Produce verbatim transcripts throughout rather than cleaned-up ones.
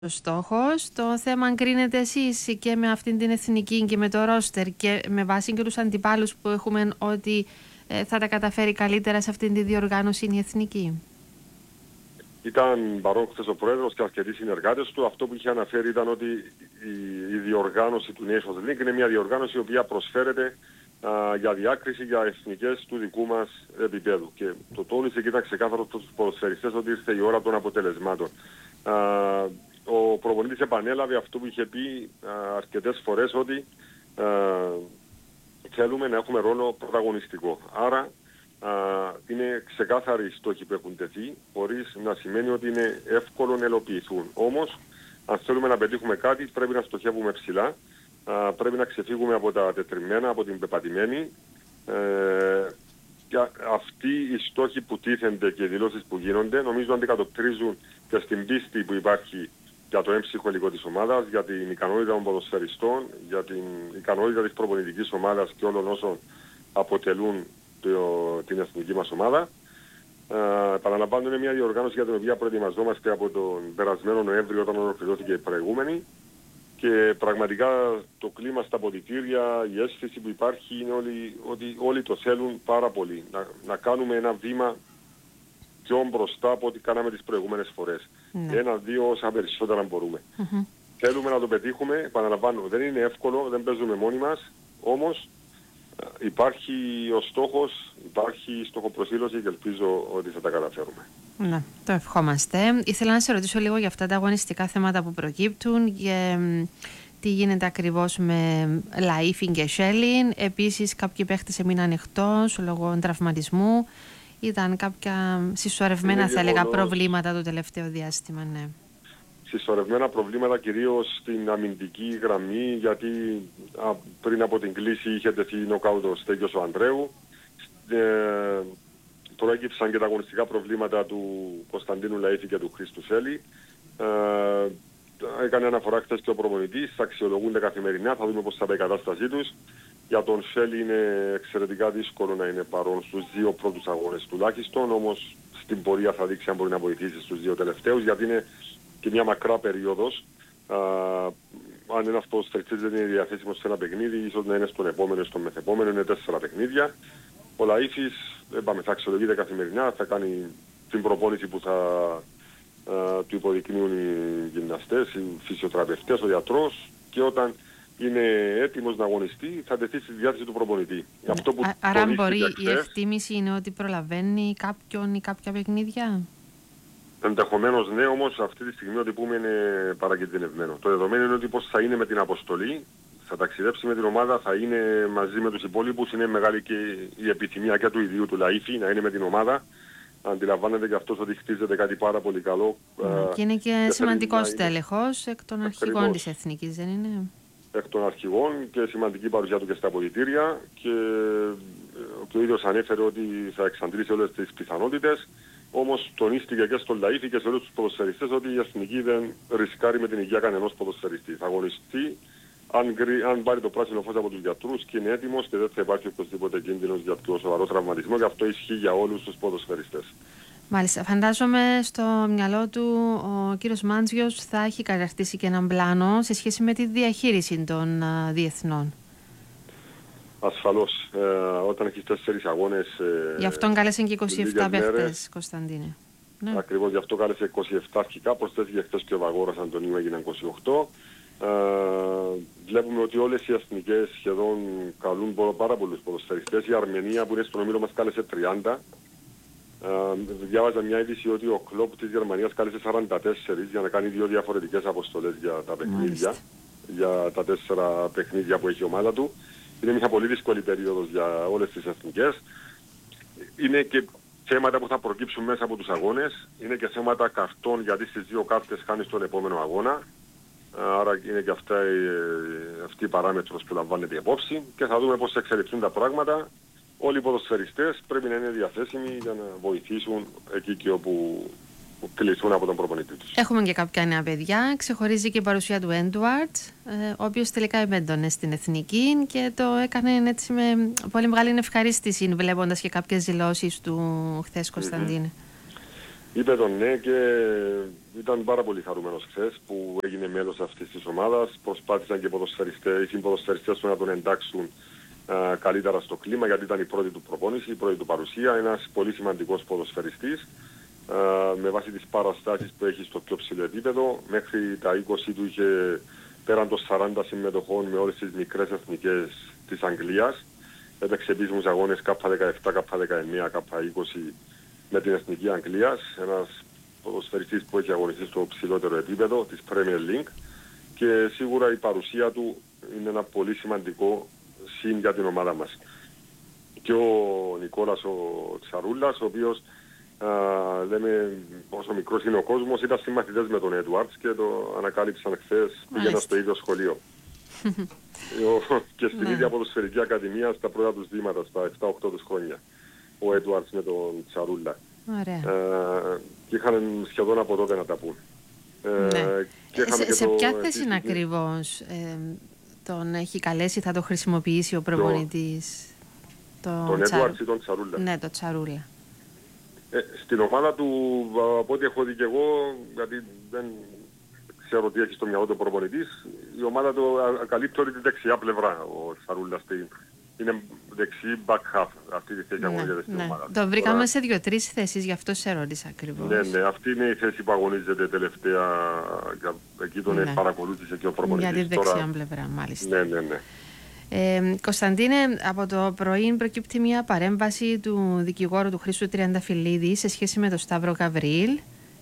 ο στόχος. Το θέμα αν κρίνετε εσείς και με αυτήν την εθνική και με το ρόστερ και με βάση και τους αντιπάλους που έχουμε ότι ε, θα τα καταφέρει καλύτερα σε αυτήν τη διοργάνωση η εθνική. Ήταν παρόν χθες ο Πρόεδρος και αρκετοί συνεργάτες του. Αυτό που είχε αναφέρει ήταν ότι η, η διοργάνωση του Nations League είναι μια διοργάνωση η οποία προσφέρεται α, για διάκριση για εθνικές του δικού μας επίπεδου. Και το τόνισε και ήταν ξεκάθαρο στους ποδοσφαιριστές ότι ήρθε η ώρα των αποτελεσμάτων. Α, ο προπονητής επανέλαβε αυτό που είχε πει α, αρκετές φορές ότι α, θέλουμε να έχουμε ρόλο πρωταγωνιστικό. Άρα α, είναι ξεκάθαροι οι στόχοι που έχουν τεθεί, χωρίς να σημαίνει ότι είναι εύκολο να ελοποιηθούν. Όμως, αν θέλουμε να πετύχουμε κάτι, πρέπει να στοχεύουμε ψηλά, α, πρέπει να ξεφύγουμε από τα τετριμμένα, από την πεπατημένη. Ε, και αυτοί οι στόχοι που τίθενται και οι δηλώσεις που γίνονται, νομίζω αντικατοπτρίζουν και στην πίστη που υπάρχει για το έμψυχο υλικό της ομάδας, για την ικανότητα των ποδοσφαιριστών, για την ικανότητα της προπονητικής ομάδας και όλων όσων αποτελούν το, την εθνική μας ομάδα. Ε, Παραλαμβάνω, είναι μια διοργάνωση για την οποία προετοιμαζόμαστε από τον περασμένο Νοέμβριο όταν ολοκληρώθηκε η προηγούμενη και πραγματικά το κλίμα στα αποδυτήρια, η αίσθηση που υπάρχει είναι όλοι, ότι όλοι το θέλουν πάρα πολύ. Να, να κάνουμε ένα βήμα πιο μπροστά από ό,τι κάναμε τις προηγούμενες φορές. Ναι. Ένα-δύο όσα περισσότερα μπορούμε. Mm-hmm. Θέλουμε να το πετύχουμε, επαναλαμβάνω, δεν είναι εύκολο, δεν παίζουμε μόνοι μας, όμως υπάρχει ο στόχος, υπάρχει η στοχοπροσήλωση και ελπίζω ότι θα τα καταφέρουμε. Ναι, το ευχόμαστε. Ήθελα να σε ρωτήσω λίγο για αυτά τα αγωνιστικά θέματα που προκύπτουν και τι γίνεται ακριβώς με Λαΐφιν και Σέλιν. Επίσης κάποιοι παίχτες έμειναν εκτός λόγω τραυματισμού. Ήταν κάποια συσσωρευμένα, θα έλεγα, προβλήματα το τελευταίο διάστημα, ναι. Συσσωρευμένα προβλήματα κυρίως στην αμυντική γραμμή, γιατί α, πριν από την κλίση είχε τεθεί νοκάουτ ο Στέγιος ο Ανδρέου. Ε, προέκυψαν και τα αγωνιστικά προβλήματα του Κωνσταντίνου Λαΐφη και του Χρήστου Σέλη. Ε, έκανε αναφορά χθες και ο προπονητής, θα αξιολογούνται καθημερινά, θα δούμε πώς θα πάει η κατάστασή τους. Για τον Σέλη είναι εξαιρετικά δύσκολο να είναι παρόν στους δύο πρώτους αγώνες τουλάχιστον, όμως στην πορεία θα δείξει αν μπορεί να βοηθήσει στους δύο τελευταίους, γιατί είναι και μια μακρά περίοδος. Α, αν ένας ποδοσφαιριστής δεν είναι διαθέσιμος σε ένα παιχνίδι, ίσως να είναι στον επόμενο, στον μεθεπόμενο, είναι τέσσερα παιχνίδια. Ο Λαΐφης, είπαμε, θα αξιολογείται καθημερινά, θα κάνει την προπόνηση που θα α, του υποδεικνύουν οι γυμναστές, οι φυσιοθεραπευτές, ο γιατρός, και όταν είναι έτοιμος να αγωνιστεί, θα τεθεί στη διάθεση του προπονητή. Ναι. Αυτό που άρα μπορεί η εκτίμηση είναι ότι προλαβαίνει κάποιον ή κάποια παιχνίδια. Ενδεχομένως ναι, όμως αυτή τη στιγμή ό,τι πούμε είναι παρακινδυνευμένο. Το δεδομένο είναι ότι πώς θα είναι με την αποστολή, θα ταξιδέψει με την ομάδα, θα είναι μαζί με τους υπόλοιπους. Είναι μεγάλη και η επιθυμία και του ιδίου του Λαΐφη να είναι με την ομάδα. Αντιλαμβάνεται και αυτός ότι χτίζεται κάτι πάρα πολύ καλό. Mm, και είναι και, και σημαντικός τέλεχος εκ των αρχηγών της Εθνικής, δεν είναι? Εκ των αρχηγών και σημαντική παρουσία του και στα αποδυτήρια, και, και ο ίδιος ανέφερε ότι θα εξαντλήσει όλες τις πιθανότητες. Όμως τονίστηκε και στον Λαΐφη και σε όλους τους ποδοσφαιριστές ότι η Εθνική δεν ρισκάρει με την υγεία κανενός ποδοσφαιριστή. Θα αγωνιστεί αν, αν πάρει το πράσινο φως από τους γιατρούς και είναι έτοιμος και δεν θα υπάρχει οποιοδήποτε κίνδυνος για πιο σοβαρό τραυματισμό, και αυτό ισχύει για όλους τους ποδοσφαιριστές. Μάλιστα. Φαντάζομαι στο μυαλό του ο κύριος Μάντζιος θα έχει καταρτήσει και έναν πλάνο σε σχέση με τη διαχείριση των α, διεθνών. Ασφαλώς. Ε, όταν έχεις τέσσερις αγώνες... Ε, γι' αυτόν κάλεσε και είκοσι επτά παίχτες, Κωνσταντίνε. Ναι. Ακριβώς, γι' αυτό κάλεσε είκοσι επτά αρχικά, προσθέθηκε χθες και ο Βαγόρας Αντωνίου, έγιναν είκοσι οκτώ. Ε, βλέπουμε ότι όλες οι εθνικές σχεδόν καλούν πάρα πολλούς ποδοσφαιριστές. Η Αρμενία που είναι στον ομίλο μας κάλεσε τριάντα. Ε, διάβαζα μια είδηση ότι ο Κλόπ της Γερμανίας κάλεσε σαράντα τέσσερα για να κάνει δύο διαφορετικές αποστολές για τα παιχνίδια. Μάλιστα. Για τα τέσσερα παιχνίδια που έχει η ομάδα του. Είναι μια πολύ δύσκολη περίοδος για όλες τις εθνικές. Είναι και θέματα που θα προκύψουν μέσα από τους αγώνες. Είναι και θέματα καρτών, γιατί στις δύο κάρτες χάνεις τον επόμενο αγώνα. Άρα είναι και αυτά, αυτή η παράμετρος που λαμβάνεται υπόψη. Και θα δούμε πώς θα εξελιχθούν τα πράγματα. Όλοι οι ποδοσφαιριστές πρέπει να είναι διαθέσιμοι για να βοηθήσουν εκεί και όπου κλειστούν από τον προπονητή τους. Έχουμε και κάποια νέα παιδιά. Ξεχωρίζει και η παρουσία του Έντουαρτ, ο οποίος τελικά επέντωνε στην Εθνική και το έκανε έτσι με πολύ μεγάλη ευχαρίστηση, βλέποντας και κάποιες δηλώσεις του χθες, Κωνσταντίνε. Mm-hmm. Είπε τον ναι και ήταν πάρα πολύ χαρούμενος χθες που έγινε μέλος αυτής της ομάδας. Προσπάθησαν και ποδοσφαιριστές, οι συμποδοσφαιριστές του να τον εντάξουν α, καλύτερα στο κλίμα, γιατί ήταν η πρώτη του προπόνηση, η πρώτη του παρουσία. Ένας πολύ σημαντικός ποδοσφαιριστής α, με βάση τις παραστάσεις που έχει στο πιο ψηλό επίπεδο. Μέχρι τα είκοσι του είχε πέραν των σαράντα συμμετοχών με όλες τις μικρές εθνικές της Αγγλίας. Έπαιξε επίσημους αγώνες Κ δεκαεπτά, Κ δεκαεννιά, Κ είκοσι με την Εθνική Αγγλίας, ένας ποδοσφαιριστής που έχει αγωνιστεί στο ψηλότερο επίπεδο της Premier League και σίγουρα η παρουσία του είναι ένα πολύ σημαντικό συν για την ομάδα μας. Και ο Νικόλας ο Τσαρούλας, ο οποίος α, λέμε όσο μικρός είναι ο κόσμος, ήταν συμμαθητές με τον Έντουαρτς και το ανακάλυψαν χθες, πήγαινα στο ίδιο σχολείο. Και στην ίδια ποδοσφαιρική ακαδημία στα πρώτα τους βήματα, στα επτά οκτώ τους χρόνια. Ο Έντουαρτς με τον Τσαρούλα. Ε, και είχαν σχεδόν από τότε να τα πούν. Ε, ναι. και σε και σε το, ποια θέση είναι ακριβώς ε, τον έχει καλέσει, θα το χρησιμοποιήσει ο προπονητής? Το, τον Έντουαρτς ή τον Τσαρούλα? Ναι, τον Τσαρούλα. Ε, στην ομάδα του, από ό,τι έχω δει και εγώ, γιατί δεν ξέρω τι έχει στο μυαλό του προπονητής, η ομάδα του καλύπτει όλη τη δεξιά πλευρά ο Τσαρούλας. Είναι δεξί back half αυτή τη θέση αγωνίζεται στην ναι. ομάδα. Το βρήκαμε Τώρα... σε δύο-τρεις θέσεις, γι' αυτό σε ρώτησα ακριβώς. Ναι, ναι, αυτή είναι η θέση που αγωνίζεται τελευταία, εκεί τον ναι. παρακολούθησε και ο προπονητής. Για τη δεξιά Τώρα... πλευρά, μάλιστα. Ναι, ναι, ναι. Ε, Κωνσταντίνε, από το πρωί προκύπτει μια παρέμβαση του δικηγόρου του Χρήστου Τριανταφυλλίδη σε σχέση με τον Σταύρο Γαβρίλ.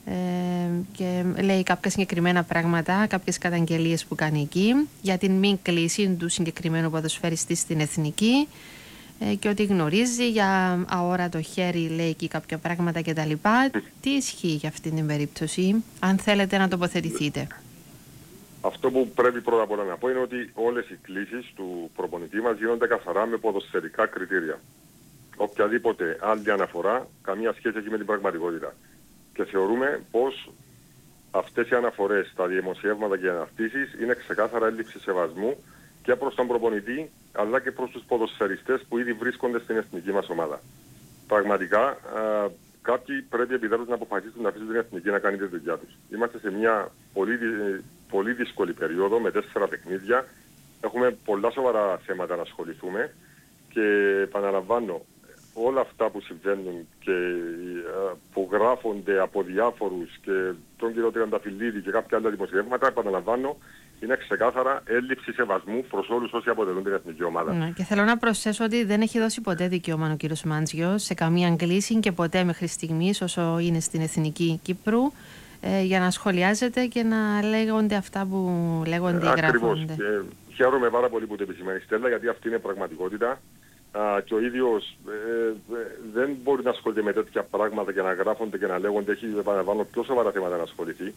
Ε, και λέει κάποια συγκεκριμένα πράγματα, κάποιες καταγγελίες που κάνει εκεί για την μη κλίση του συγκεκριμένου ποδοσφαιριστή στην Εθνική ε, και ότι γνωρίζει για αόρατο χέρι, λέει εκεί κάποια πράγματα κτλ. Τι ισχύει για αυτή την περίπτωση, αν θέλετε να τοποθετηθείτε? Αυτό που πρέπει πρώτα απ' όλα να πω είναι ότι όλες οι κλήσεις του προπονητή μας γίνονται καθαρά με ποδοσφαιρικά κριτήρια. Οποιαδήποτε άλλη αναφορά, καμία σχέση έχει με την πραγματικότητα. Και θεωρούμε πως αυτές οι αναφορές στα δημοσιεύματα και αναρτήσεις είναι ξεκάθαρα έλλειψη σεβασμού και προς τον προπονητή αλλά και προς τους ποδοσφαιριστές που ήδη βρίσκονται στην εθνική μας ομάδα. Πραγματικά α, κάποιοι πρέπει επιτέλους να αποφασίσουν να αφήσουν την εθνική να κάνει τη δουλειά τους. Είμαστε σε μια πολύ, πολύ δύσκολη περίοδο με τέσσερα παιχνίδια. Έχουμε πολλά σοβαρά θέματα να ασχοληθούμε και επαναλαμβάνω, όλα αυτά που συμβαίνουν και uh, που γράφονται από διάφορους και τον κύριο Τριανταφυλλίδη και κάποια άλλα δημοσιεύματα, επαναλαμβάνω, είναι ξεκάθαρα έλλειψη σεβασμού προς όλους όσοι αποτελούν την εθνική ομάδα. Ναι, και θέλω να προσθέσω ότι δεν έχει δώσει ποτέ δικαίωμα ο κύριος Μάντζιος σε καμία κλίση και ποτέ μέχρι στιγμής όσο είναι στην Εθνική Κύπρου ε, για να σχολιάζεται και να λέγονται αυτά που λέγονται ή ε, γράφονται. Ακριβώς. Και χαίρομαι πάρα πολύ που το επισημαίνει, Στέλλα, γιατί αυτή είναι πραγματικότητα. Uh, και ο ίδιος ε, ε, δεν μπορεί να ασχολείται με τέτοια πράγματα και να γράφονται και να λέγονται. Έχει επαναλαμβάνω πιο σοβαρά θέματα να ασχοληθεί.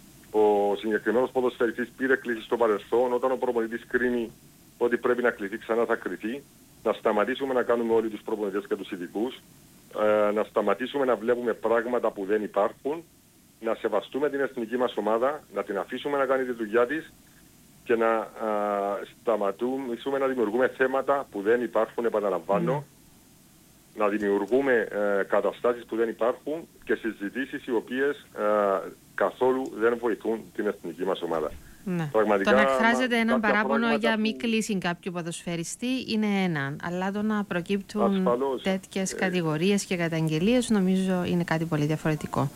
Ο συγκεκριμένος ποδοσφαιριστής πήρε κλήση στο παρελθόν. Όταν ο προπονητής κρίνει ότι πρέπει να κληθεί, ξανά θα κληθεί. Να σταματήσουμε να κάνουμε όλοι τους προπονητές και τους ειδικούς. Ε, να σταματήσουμε να βλέπουμε πράγματα που δεν υπάρχουν. Να σεβαστούμε την εθνική μας ομάδα. Να την αφήσουμε να κάνει τη δουλειά της. Και να α, σταματούμε να δημιουργούμε θέματα που δεν υπάρχουν, επαναλαμβάνω, mm. να δημιουργούμε ε, καταστάσεις που δεν υπάρχουν και συζητήσεις οι οποίες ε, καθόλου δεν βοηθούν την εθνική μας ομάδα. Ναι. Πραγματικά, το να εκφράζεται έναν παράπονο για μη κλίση κάποιου ποδοσφαιριστή είναι έναν, αλλά το να προκύπτουν ασφαλώς τέτοιες ε, κατηγορίες και καταγγελίες νομίζω είναι κάτι πολύ διαφορετικό.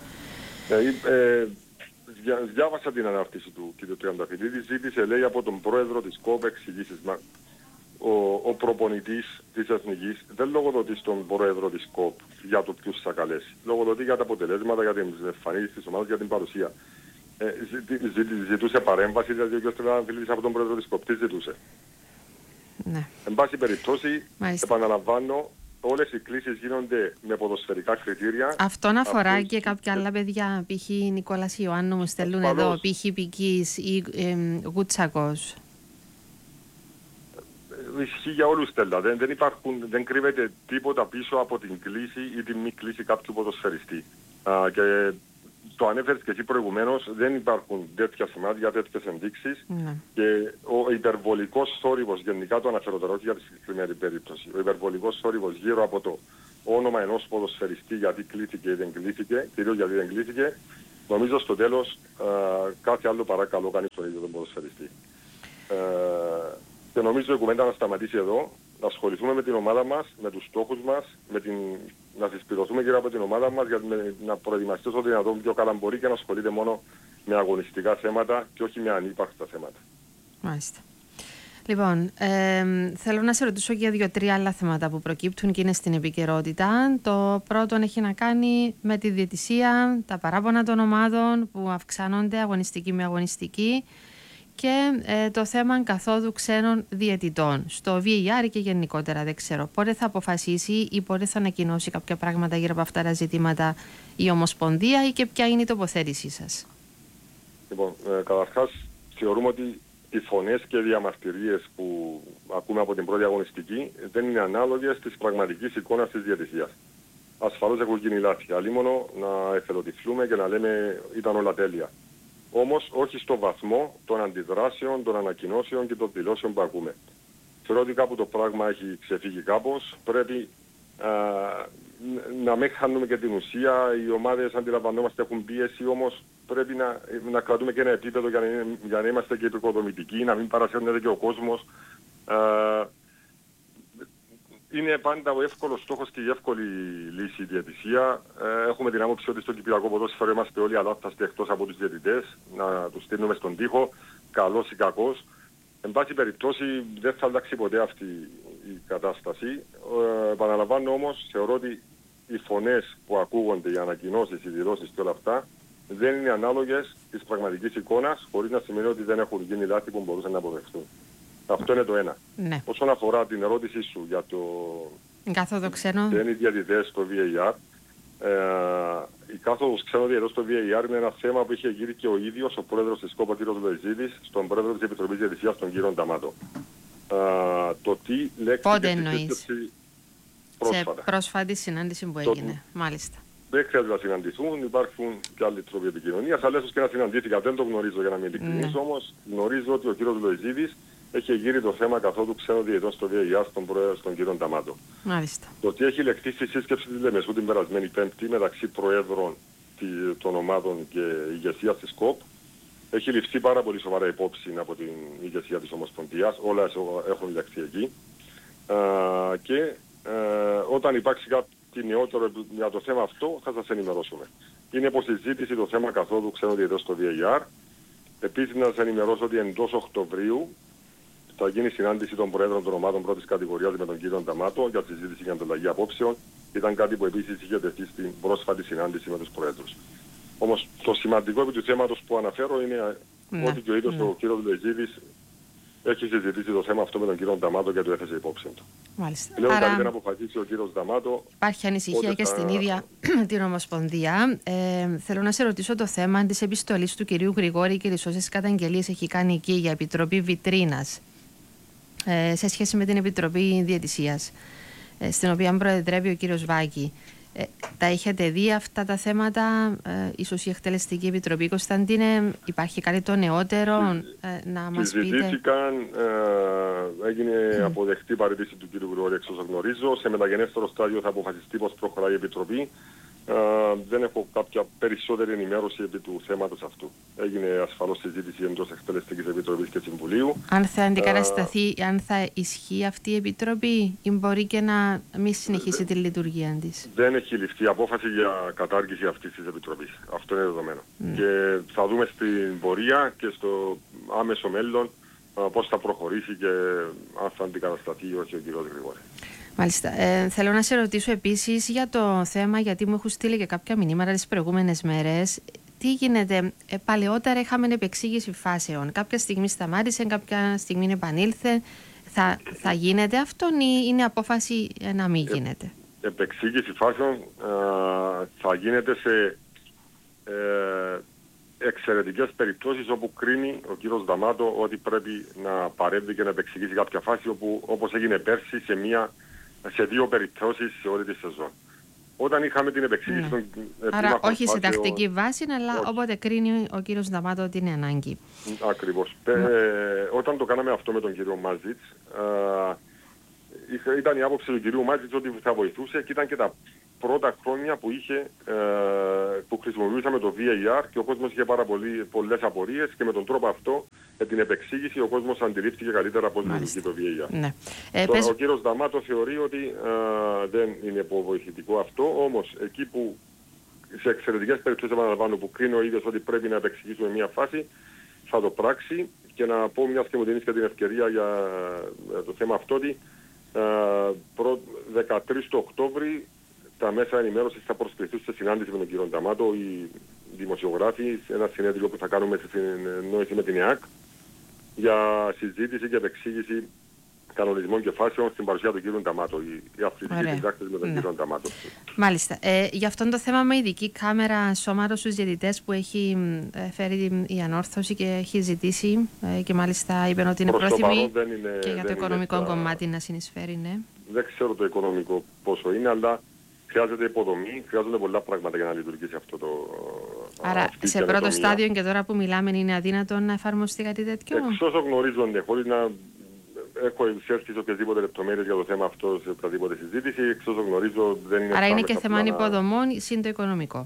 Ε, ε, Διάβασα την ανάρτηση του κ. Τριανταφυλλίδη, ζήτησε, λέει, από τον πρόεδρο της ΚΟΠ εξηγήσεις. Μα, ο, ο προπονητής της Εθνικής δεν λογοδοτεί στον πρόεδρο της ΚΟΠ για το ποιους θα καλέσει. Λογοδοτεί για τα αποτελέσματα, για την εμφανίσεις της ομάδας, για την παρουσία. Ε, ζη, ζη, ζητούσε παρέμβαση, δηλαδή ο κ. Τριανταφυλλίδης από τον πρόεδρο της ΚΟΠ. Τι ζητούσε? Ναι. Εν πάση περιπτώσει, Μάλιστα. επαναλαμβάνω, όλες οι κλήσεις γίνονται με ποδοσφαιρικά κριτήρια. Αυτόν αφορά Αυτός... και κάποια άλλα παιδιά, π.χ. Νικόλας Ιωάννου μου στέλνουν εδώ, π.χ. Πικής ή ε, Γουτσακός. Ισχύει για όλους, Στέλλα. Δεν, δεν, υπάρχουν, δεν κρύβεται τίποτα πίσω από την κλήση ή την μη κλήση κάποιου ποδοσφαιριστή. Α, και το ανέφερες και εσύ προηγουμένως, δεν υπάρχουν τέτοια σημάδια, τέτοιες ενδείξεις. Ναι. Και ο υπερβολικός θόρυβος, γενικά το αναφέρω τώρα, όχι για τη συγκεκριμένη περίπτωση, ο υπερβολικός θόρυβος γύρω από το όνομα ενός ποδοσφαιριστή γιατί κλείθηκε ή δεν κλείθηκε, κυρίως γιατί δεν κλείθηκε, νομίζω στο τέλος ε, κάθε άλλο παρακαλώ κάνει στον ίδιο τον ποδοσφαιριστή. Ε, και νομίζω η κουβέντα να σταματήσει εδώ, να ασχοληθούμε με την ομάδα μας, με τους στόχους μας, με την, να συσπηρωθούμε γύρω από την ομάδα μας για να προετοιμαστεί όσο δυνατόν πιο καλά μπορεί και να ασχολείται μόνο με αγωνιστικά θέματα και όχι με ανύπαρκτα θέματα. Μάλιστα. Λοιπόν, ε, θέλω να σε ρωτήσω για δύο-τρία άλλα θέματα που προκύπτουν και είναι στην επικαιρότητα. Το πρώτο έχει να κάνει με τη διαιτησία, τα παράπονα των ομάδων που αυξάνονται αγωνιστική με αγωνιστική και ε, το θέμα καθόδου ξένων διαιτητών στο βι έι αρ και γενικότερα. Δεν ξέρω πότε θα αποφασίσει ή πότε θα ανακοινώσει κάποια πράγματα γύρω από αυτά τα ζητήματα η Ομοσπονδία ή και ποια είναι η τοποθέτησή σας. Λοιπόν, ε, καταρχάς θεωρούμε ότι οι φωνές και οι διαμαρτυρίες που ακούμε από την πρώτη αγωνιστική δεν είναι ανάλογες της πραγματικής εικόνας της διαιτησίας. Ασφαλώς έχουν γίνει λάθη, αλλήμωνο να εθελοτυφλούμε και να λέμε ήταν όλα τέλεια. Όμως όχι στο βαθμό των αντιδράσεων, των ανακοινώσεων και των δηλώσεων που ακούμε. Θεωρώ ότι κάπου το πράγμα έχει ξεφύγει κάπως. Πρέπει α, να μην χάνουμε και την ουσία. Οι ομάδες αντιλαμβανόμαστε έχουν πίεση, όμως πρέπει να, να κρατούμε και ένα επίπεδο για να, για να είμαστε και επικοδομητικοί, να μην παρασέρνεται και ο κόσμος. Α, είναι πάντα ο εύκολος στόχος και η εύκολη λύση η διαιτησία. Ε, έχουμε την άποψη ότι στο κυπριακό ποδόσφαιρο είμαστε όλοι αλάθαστοι εκτός από τους διαιτητές, να τους στείλουμε στον τοίχο, καλός ή κακός. Εν πάση περιπτώσει δεν θα αλλάξει ποτέ αυτή η κατάσταση. Ε, επαναλαμβάνω όμως, θεωρώ ότι οι φωνές που ακούγονται, οι ανακοινώσεις, οι δηλώσεις και όλα αυτά δεν είναι ανάλογες της πραγματικής εικόνας, χωρίς να σημαίνει ότι δεν έχουν γίνει λάθη που μπορούσαν να αποδεχτούν. Αυτό είναι το ένα. Ναι. Όσον αφορά την ερώτησή σου για το κάθοδο ξένο, δεν είναι οι διαιτητές στο βι έι αρ, ε, η κάθοδος ξένο διαιτητών στο βι έι αρ είναι ένα θέμα που είχε γύρει και ο ίδιος ο πρόεδρος της ΚΟΠΑ, κ. Λοεζίδης, στον πρόεδρο της Επιτροπής Διαιτησίας, τον κ. Νταμάτο. Ε, το τι λέξη πότε εννοείς? Πρόσφατα. Σε πρόσφατη συνάντηση που έγινε. Το... Μάλιστα. Δεν χρειάζεται να συναντηθούν, υπάρχουν και άλλοι τρόποι επικοινωνίας, αλλά ίσως και να συναντήθηκα. Δεν το γνωρίζω για να μην ειλικρινείς, ναι. Όμως γνωρίζω ότι ο κ. Λοεζίδης έχει γύρει το θέμα καθόδου ξένων διαιτητών στο βι έι αρ στον πρόεδρο, στον κ. Νταμάτο. Μάλιστα. Το τι έχει λεχθεί στη σύσκεψη της Λεμεσού την περασμένη Πέμπτη μεταξύ προέδρων των ομάδων και ηγεσίας της ΚΟΠ έχει ληφθεί πάρα πολύ σοβαρά υπόψη από την ηγεσία της Ομοσπονδίας. Όλα έχουν λεχθεί εκεί. Α, και α, όταν υπάρξει κάτι νεότερο για το θέμα αυτό θα σας ενημερώσουμε. Είναι υποσυζήτηση το θέμα καθόδου ξένων διαιτητών στο βι έι αρ. Επίσης να σας ενημερώσω ότι εντός Οκτωβρίου θα γίνει συνάντηση των Προέδρων των ομάδων πρώτης κατηγορίας με τον κύριο Νταμάτο για συζήτηση για ανταλλαγή απόψεων. Ήταν κάτι που επίσης είχε τεθεί στην πρόσφατη συνάντηση με τους Προέδρους. Όμως το σημαντικό επί του θέματος που αναφέρω είναι ναι, ότι και ο ίδιος ναι. ο κύριος Λοεζίδης έχει συζητήσει το θέμα αυτό με τον κύριο Νταμάτο και το έθεσε υπόψη του. Μάλιστα. Πλέον Άρα... δεν αποφασίσει ο κύριος Νταμάτο. Υπάρχει ανησυχία και θα... στην ίδια την Ομοσπονδία. Ε, θέλω να σε ρωτήσω το θέμα της επιστολής του κυρίου Γρηγόρη και τις όσες καταγγελίες έχει κάνει εκεί για Επιτροπή Βιτρίνας ε, σε σχέση με την Επιτροπή Διαιτησίας, ε, στην οποία προεδρεύει ο κύριος Βάκη. Ε, τα έχετε δει αυτά τα θέματα, ε, ίσως η Εκτελεστική Επιτροπή, Κωνσταντίνε, υπάρχει κάτι το νεότερο ε, να μας πείτε? Συζητήθηκαν, ε, έγινε mm. αποδεκτή παραιτήση του κ. Γρηγόρη, εξ όσων γνωρίζω. Σε μεταγενέστερο στάδιο θα αποφασιστεί πώς προχωράει η Επιτροπή. Ε, δεν έχω κάποια περισσότερη ενημέρωση επί του θέματος αυτού. Έγινε ασφαλώς συζήτηση εντός Εκτελεστικής Επιτροπής και Συμβουλίου. Αν θα αντικατασταθεί, ε, αν θα ισχύει αυτή η Επιτροπή ή μπορεί και να μην συνεχίσει δε, τη λειτουργία της? Δεν έχει ληφθεί απόφαση για κατάργηση αυτής της Επιτροπής. Αυτό είναι δεδομένο. Mm. Και θα δούμε στην πορεία και στο άμεσο μέλλον πώς θα προχωρήσει και αν θα αντικατασταθεί ή όχι ο κ. Γρηγόρη. Μάλιστα. Ε, θέλω να σε ρωτήσω επίσης για το θέμα, γιατί μου έχουν στείλει και κάποια μηνύματα τις προηγούμενες μέρες. Τι γίνεται? Ε, παλαιότερα είχαμε επεξήγηση φάσεων. Κάποια στιγμή σταμάτησε, κάποια στιγμή επανήλθε. Θα, θα γίνεται αυτό ή είναι απόφαση να μην γίνεται? Ε, επεξήγηση φάσεων ε, θα γίνεται σε ε, εξαιρετικές περιπτώσεις όπου κρίνει ο κύριος Νταμάτο ότι πρέπει να παρέμβει και να επεξηγήσει κάποια φάση, όπου, όπως έγινε πέρσι σε μια σε δύο περιπτώσεις σε όλη τη σεζόν. Όταν είχαμε την επεξήγηση ναι. των Άρα όχι σε τακτική βάση, αλλά όχι. Όποτε κρίνει ο κύριος Νταμάτο ότι είναι ανάγκη. Ακριβώς. Ναι. Ε, όταν το κάναμε αυτό με τον κύριο Μάζιτς, ε, ήταν η άποψη του κυρίου Μάτζιτς ότι θα βοηθούσε και ήταν και τα πρώτα χρόνια που, είχε, ε, που χρησιμοποιούσαμε το βι έι αρ και ο κόσμος είχε πάρα πολύ, πολλές απορίες και με τον τρόπο αυτό, με την επεξήγηση, ο κόσμος αντιλήφθηκε καλύτερα πώς λειτουργεί το βι έι αρ. Ναι. Ε, Τώρα, πες... Ο κύριος Δαμάτο θεωρεί ότι ε, δεν είναι βοηθητικό αυτό, όμως εκεί που σε εξαιρετικές περιπτώσεις, επαναλαμβάνω, που κρίνει ο ίδιος ότι πρέπει να επεξηγήσουμε μια φάση, θα το πράξει. Και να πω, μιας και μου δίνεις και την ευκαιρία για, για το θέμα αυτό, ότι ε, δεκατρείς του Οκτώβρη τα μέσα ενημέρωσης θα προσκληθούν σε συνάντηση με τον κύριο Νταμάτο, οι δημοσιογράφοι, σε ένα συνέδριο που θα κάνουμε σε συνεννόηση με την ΕΑΚ για συζήτηση και επεξήγηση κανονισμών και φάσεων στην παρουσία του κύριου Νταμάτο, η αυθεντική συντάκτηση με τον ναι. κύριο Νταμάτο. Μάλιστα. Ε, για αυτόν το θέμα με ειδική κάμερα σώματος στους διαιτητές που έχει ε, φέρει η Ανόρθωση και έχει ζητήσει ε, και μάλιστα είπε ότι είναι πρόθυμη και για το οικονομικό είναι, κομμάτι να συνεισφέρει, ναι. Δεν ξέρω το οικονομικό πόσο είναι, αλλά χρειάζεται υποδομή, χρειάζονται πολλά πράγματα για να λειτουργήσει αυτό το... Άρα σε πρώτο στάδιο και τώρα που μιλάμε είναι αδύνατο να εφαρμοστεί κάτι τέτοιο. Εξ όσο γνωρίζονται, χωρίς να έχω εισέλθει σε οποιασδήποτε λεπτομέρειες για το θέμα αυτό σε οποιαδήποτε συζήτηση, εξ όσο γνωρίζω δεν είναι... Άρα είναι και θέμα υποδομών συν το οικονομικό.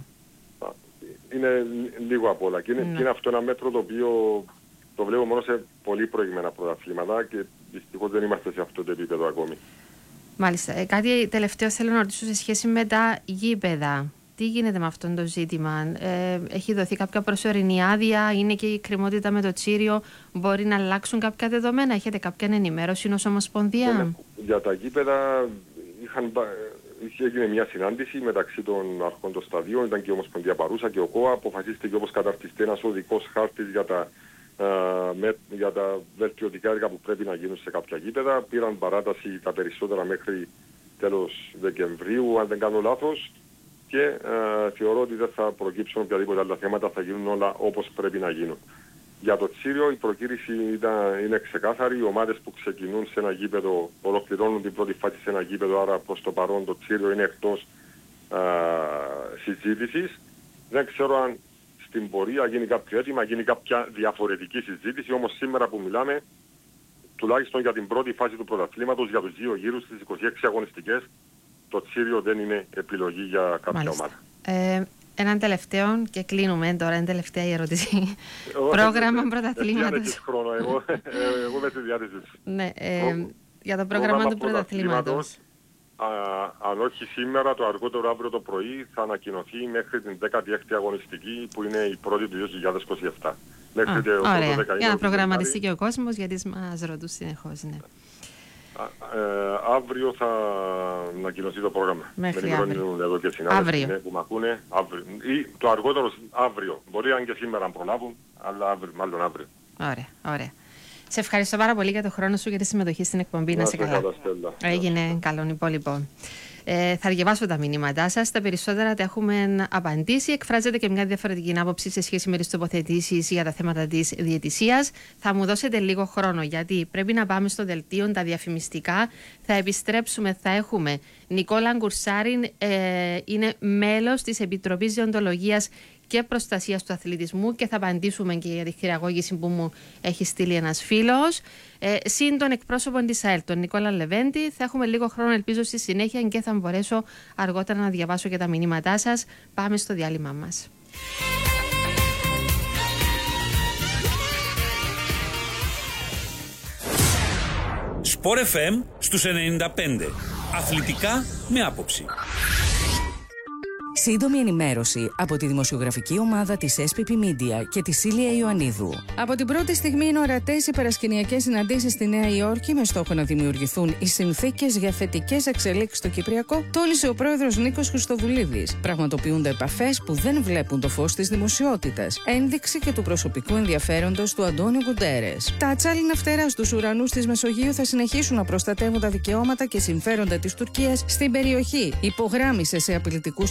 Είναι λίγο απ' όλα και είναι, ναι. και είναι αυτό ένα μέτρο το οποίο το βλέπω μόνο σε πολύ προηγμένα πρωταθλήματα και δυστυχώς δεν είμαστε σε αυτό το επίπεδο ακόμη. Μάλιστα. Ε, κάτι τελευταίο θέλω να ρωτήσω σε σχέση με τα γήπεδα. Τι γίνεται με αυτό το ζήτημα, ε, έχει δοθεί κάποια προσωρινή άδεια, είναι και η κρεμότητα με το Τσίριο, μπορεί να αλλάξουν κάποια δεδομένα, έχετε κάποια ενημέρωση ως Ομοσπονδία? Για, για τα γήπεδα είχαν, είχε γίνει μια συνάντηση μεταξύ των αρχών των σταδίων, ήταν και η Ομοσπονδία παρούσα και ο ΚΟΑ, αποφασίστηκε όπως καταρτιστεί ένας οδικός χάρτης για τα, α, με, για τα βελτιωτικά έργα που πρέπει να γίνουν σε κάποια γήπεδα. Πήραν παράταση τα περισσότερα μέχρι τέλος Δεκεμβρίου, αν δεν κάνω λάθος. Και ε, θεωρώ ότι δεν θα προκύψουν οποιαδήποτε άλλα θέματα, θα γίνουν όλα όπως πρέπει να γίνουν. Για το Τσίριο η προκήρυξη ήταν, είναι ξεκάθαρη. Οι ομάδες που ξεκινούν σε ένα γήπεδο ολοκληρώνουν την πρώτη φάση σε ένα γήπεδο, άρα προς το παρόν το Τσίριο είναι εκτός ε, συζήτησης. Δεν ξέρω αν στην πορεία γίνει κάποιο αίτημα, γίνει κάποια διαφορετική συζήτηση, όμως σήμερα που μιλάμε, τουλάχιστον για την πρώτη φάση του πρωταθλήματος, για τους δύο γύρους στις είκοσι έξι αγωνιστικές, το Τσίριο δεν είναι επιλογή για κάποια Μάλιστα. ομάδα. Ε, έναν τελευταίο και κλείνουμε τώρα, είναι τελευταία η ερώτηση. Πρόγραμμα πρωταθλήματος. Δεν χρόνο, εγώ, εγώ με τη διάθεση. Ναι, ε, για το πρόγραμμα του πρωταθλήματος. Αν όχι σήμερα, το αργότερο αύριο το πρωί θα ανακοινωθεί μέχρι την δέκατη έκτη αγωνιστική που είναι η πρώτη του δύο χιλιάδες είκοσι επτά. Μέχρι το ωραία, για να προγραμματιστεί και ο κόσμος γιατί μας ρωτούν συνεχώς. Ναι. Α, ε, αύριο θα ανακοινωθεί το πρόγραμμα. Μέχρι με αύριο. Εδώ και συνάδελφοι που με ακούνε. Αύριο. Ή το αργότερο αύριο. Μπορεί αν και σήμερα να προλάβουν, αλλά αύριο, μάλλον αύριο. Ωραία, ωραία. Σε ευχαριστώ πάρα πολύ για το χρόνο σου και τη συμμετοχή στην εκπομπή. Να, να σε καλά. Έγινε καλόν υπόλοιπο. Ε, θα διαβάσω τα μηνύματά σας. Τα περισσότερα τα έχουμε απαντήσει. Εκφράζεται και μια διαφορετική άποψη σε σχέση με τις τοποθετήσεις για τα θέματα της διαιτησίας. Θα μου δώσετε λίγο χρόνο, γιατί πρέπει να πάμε στο δελτίο τα διαφημιστικά. Θα επιστρέψουμε, θα έχουμε Νικόλα Γκουρσάριν, ε, είναι μέλος της Επιτροπής Δεοντολογίας και Προστασίας του Αθλητισμού και θα απαντήσουμε και για τη χειραγώγηση που μου έχει στείλει ένας φίλος. Ε, συν τον εκπρόσωπο της ΑΕΛ, τον Νικόλα Λεβέντη. Θα έχουμε λίγο χρόνο, ελπίζω, στη συνέχεια και θα μπορέσω αργότερα να διαβάσω και τα μηνύματά σας. Πάμε στο διάλειμμα μας. Σπορ εφ εμ στους ενενήντα πέντε. Αθλητικά με άποψη. Σύντομη ενημέρωση από τη δημοσιογραφική ομάδα της ες πι πι Media και τη Σίλια Ιωαννίδου. Από την πρώτη στιγμή είναι ορατές οι παρασκηνιακές συναντήσεις στη Νέα Υόρκη με στόχο να δημιουργηθούν οι συνθήκες για θετικές εξελίξεις στο Κυπριακό, τόνισε ο πρόεδρος Νίκος Χριστοδουλίδης. Πραγματοποιούνται επαφές που δεν βλέπουν το φως της δημοσιότητας. Ένδειξη και του προσωπικού ενδιαφέροντος του Αντώνιο Γκουντέρες. Τα ατσάλινα φτερά στους ουρανούς της Μεσογείου θα συνεχίσουν να προστατεύουν τα δικαιώματα και συμφέροντα της Τουρκίας στην περιοχή, υπογράμμισε σε απειλητικούς τόνους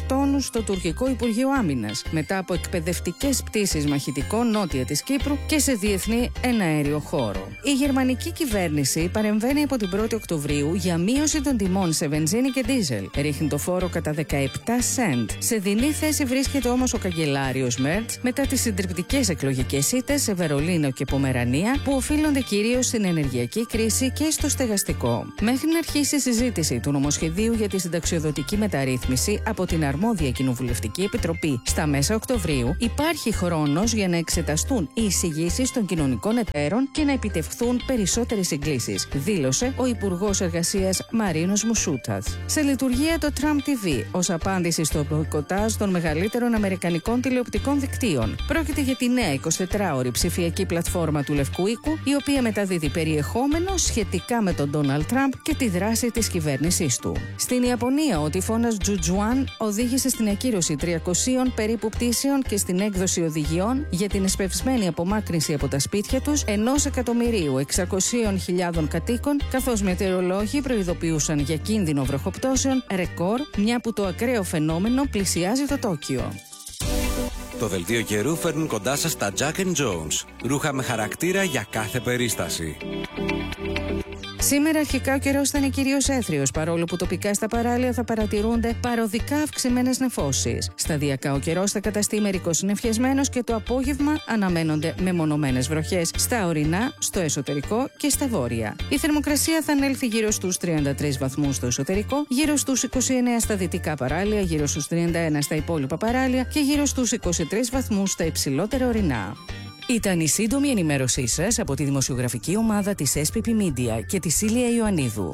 στο τουρκικό Υπουργείο Άμυνας μετά από εκπαιδευτικές πτήσεις μαχητικών νότια της Κύπρου και σε διεθνή εναέριο χώρο. Η γερμανική κυβέρνηση παρεμβαίνει από την πρώτη Οκτωβρίου για μείωση των τιμών σε βενζίνη και ντίζελ. Ρίχνει το φόρο κατά δεκαεπτά σεντ. Σε δεινή θέση βρίσκεται όμως ο καγκελάριος Μέρτς μετά τις συντριπτικές εκλογικές ήττες σε Βερολίνο και Πομερανία που οφείλονται κυρίως στην ενεργειακή κρίση και στο στεγαστικό. Μέχρι να αρχίσει η συζήτηση του νομοσχεδίου για τη συνταξιοδοτική μεταρρύθμιση από την αρμόδια Κοινοβουλευτική Επιτροπή στα μέσα Οκτωβρίου, υπάρχει χρόνος για να εξεταστούν οι εισηγήσεις των κοινωνικών εταίρων και να επιτευχθούν περισσότερες συγκλήσεις, δήλωσε ο Υπουργός Εργασίας Μαρίνος Μουσούτας. Σε λειτουργία το Trump τι βι ως απάντηση στο μποϊκοτάζ των μεγαλύτερων αμερικανικών τηλεοπτικών δικτύων. Πρόκειται για τη νέα εικοσιτετράωρη ψηφιακή πλατφόρμα του Λευκού Οίκου, η οποία μεταδίδει περιεχόμενο σχετικά με τον Ντόναλντ Τραμπ και τη δράση της κυβέρνησής του. Στην Ιαπωνία, ο τυφώνας Τζουτζουάν οδήγησε στην ακύρωση τριακοσίων περίπου πτήσεων και στην έκδοση οδηγιών για την εσπευσμένη απομάκρυνση από τα σπίτια τους ενός εκατομμυρίου εξακοσίων χιλιάδων κατοίκων, καθώς μετεωρολόγοι προειδοποιούσαν για κίνδυνο βροχοπτώσεων ρεκόρ, μια που το ακραίο φαινόμενο πλησιάζει το Τόκιο. Το δελτίο καιρού φέρνουν κοντά σας τα Jack and Jones. Ρούχα με χαρακτήρα για κάθε περίσταση. Σήμερα αρχικά ο καιρός θα είναι κυρίως έθριος, παρόλο που τοπικά στα παράλια θα παρατηρούνται παροδικά αυξημένες νεφώσεις. Σταδιακά ο καιρός θα καταστεί μερικώς συννεφιασμένος και το απόγευμα αναμένονται μεμονωμένες βροχές στα ορεινά, στο εσωτερικό και στα βόρεια. Η θερμοκρασία θα ανέλθει γύρω στους τριάντα τρεις βαθμούς στο εσωτερικό, γύρω στους είκοσι εννέα στα δυτικά παράλια, γύρω στους τριάντα ένα στα υπόλοιπα παράλια και γύρω στους είκοσι τρεις βαθμούς στα υψηλότερα ορεινά. Ήταν η σύντομη ενημέρωσή σας από τη δημοσιογραφική ομάδα της ες πι πι Media και τη Σίλια Ιωαννίδου.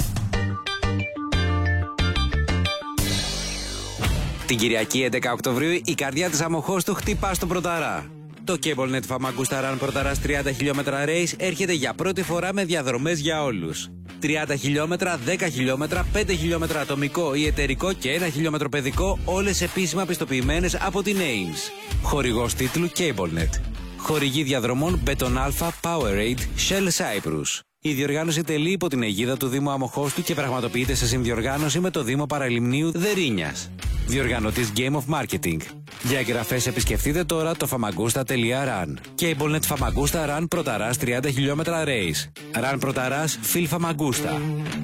Την Κυριακή έντεκα Οκτωβρίου η καρδιά της Αμοχώστου χτυπά στον Πρωταρά. Το CableNet Famagusta Run Πρωταράς τριάντα χιλιόμετρα race έρχεται για πρώτη φορά με διαδρομές για όλους. τριάντα χιλιόμετρα, δέκα χιλιόμετρα, πέντε χιλιόμετρα ατομικό ή εταιρικό και ένα χιλιόμετρο παιδικό, όλες επίσημα πιστοποιημένες από την έιμς. Χορηγός τίτλου CableNet. Χορηγή διαδρομών Beton Alpha, Powerade, Shell Cyprus. Η διοργάνωση τελεί υπό την αιγίδα του Δήμου Αμοχώστου και πραγματοποιείται σε συνδιοργάνωση με το Δήμο Παραλιμνίου Δερίνιας. Διοργανωτής Game of Marketing. Για εγγραφές επισκεφτείτε τώρα το famagusta τελεία run. CableNet Famagusta Run Πρωταράς τριάντα χιλιόμετρα race. Run Πρωταράς Phil Famagusta.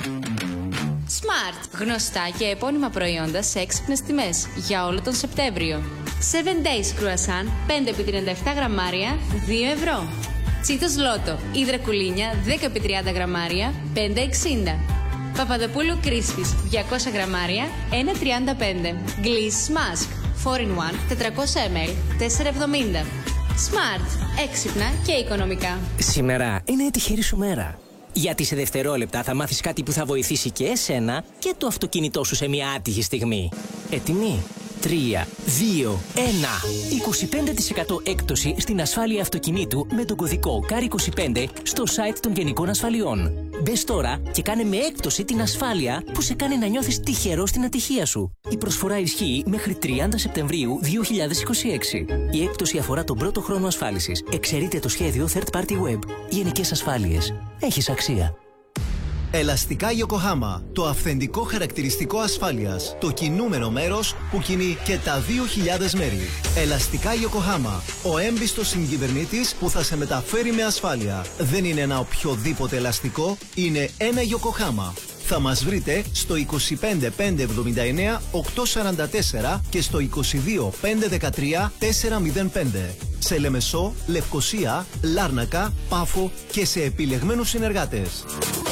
Smart. Γνωστά και επώνυμα προϊόντα σε έξυπνες τιμές για όλο τον Σεπτέμβριο. seven days Croissant πέντε επί τριάντα επτά γραμμάρια δύο ευρώ. Τσίτος Λότο Ήδρα κουλίνια δέκα επί τριάντα γραμμάρια πέντε εξήντα. Παπαδοπούλου Κρίσπης διακόσια γραμμάρια ένα τριάντα πέντε. Gliss Mask φορ ιν βαν τετρακόσια μιλιλίτρα τέσσερα εβδομήντα. Smart. Έξυπνα και οικονομικά. Σήμερα είναι η τυχερή σου μέρα. Γιατί σε δευτερόλεπτα θα μάθεις κάτι που θα βοηθήσει και εσένα και το αυτοκίνητό σου σε μια άτυχη στιγμή. Έτοιμοι? τρία, δύο, ένα. είκοσι πέντε τοις εκατό έκπτωση στην ασφάλεια αυτοκινήτου με τον κωδικό κάρ είκοσι πέντε στο site των Γενικών Ασφαλιών. Μπες τώρα και κάνε με έκπτωση την ασφάλεια που σε κάνει να νιώθεις τυχερό στην ατυχία σου. Η προσφορά ισχύει μέχρι τριάντα Σεπτεμβρίου δύο χιλιάδες είκοσι έξι. Η έκπτωση αφορά τον πρώτο χρόνο ασφάλισης. Εξαιρείται το σχέδιο Third Party Web. Γενικές Ασφάλειες. Έχεις αξία. Ελαστικά Yokohama, το αυθεντικό χαρακτηριστικό ασφάλειας. Το κινούμενο μέρος που κινεί και τα δύο χιλιάδες μέρη. Ελαστικά Yokohama, ο έμπιστος συγκυβερνήτης που θα σε μεταφέρει με ασφάλεια. Δεν είναι ένα οποιοδήποτε ελαστικό, είναι ένα Yokohama. Θα μας βρείτε στο είκοσι πέντε πεντακόσια εβδομήντα εννέα οκτακόσια σαράντα τέσσερα και στο είκοσι δύο πεντακόσια δεκατρία τετρακόσια πέντε. Σε Λεμεσό, Λευκοσία, Λάρνακα, Πάφο και σε επιλεγμένους συνεργάτες.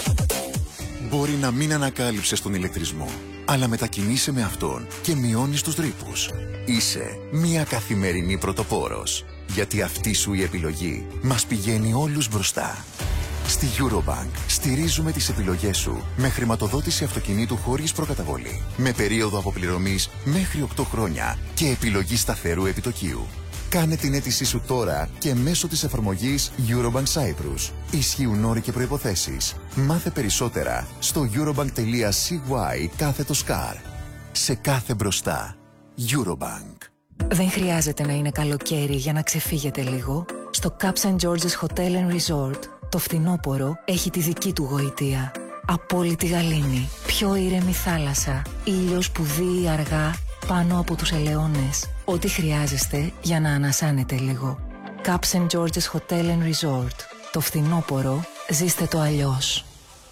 Μπορεί να μην ανακάλυψες τον ηλεκτρισμό, αλλά μετακινείσαι με αυτόν και μειώνεις τους ρήπους. Είσαι μια καθημερινή πρωτοπόρος, γιατί αυτή σου η επιλογή μας πηγαίνει όλους μπροστά. Στη Eurobank στηρίζουμε τις επιλογές σου με χρηματοδότηση αυτοκινήτου χωρίς προκαταβολή, με περίοδο αποπληρωμής μέχρι οκτώ χρόνια και επιλογή σταθερού επιτοκίου. Κάνε την αίτησή σου τώρα και μέσω της εφαρμογής Eurobank Cyprus. Ισχύουν όροι και προϋποθέσεις. Μάθε περισσότερα στο eurobank.cy κάθετος car. Σε κάθε μπροστά. Eurobank. Δεν χρειάζεται να είναι καλοκαίρι για να ξεφύγετε λίγο. Στο Caps and George's Hotel and Resort, το φθινόπωρο έχει τη δική του γοητεία. Απόλυτη γαλήνη, πιο ήρεμη θάλασσα, ήλιος που δύει αργά πάνω από τους ελαιώνες. Ό,τι χρειάζεστε για να ανασάνετε λίγο. Caps and George's Hotel and Resort. Το φθινόπωρο ζήστε το αλλιώς.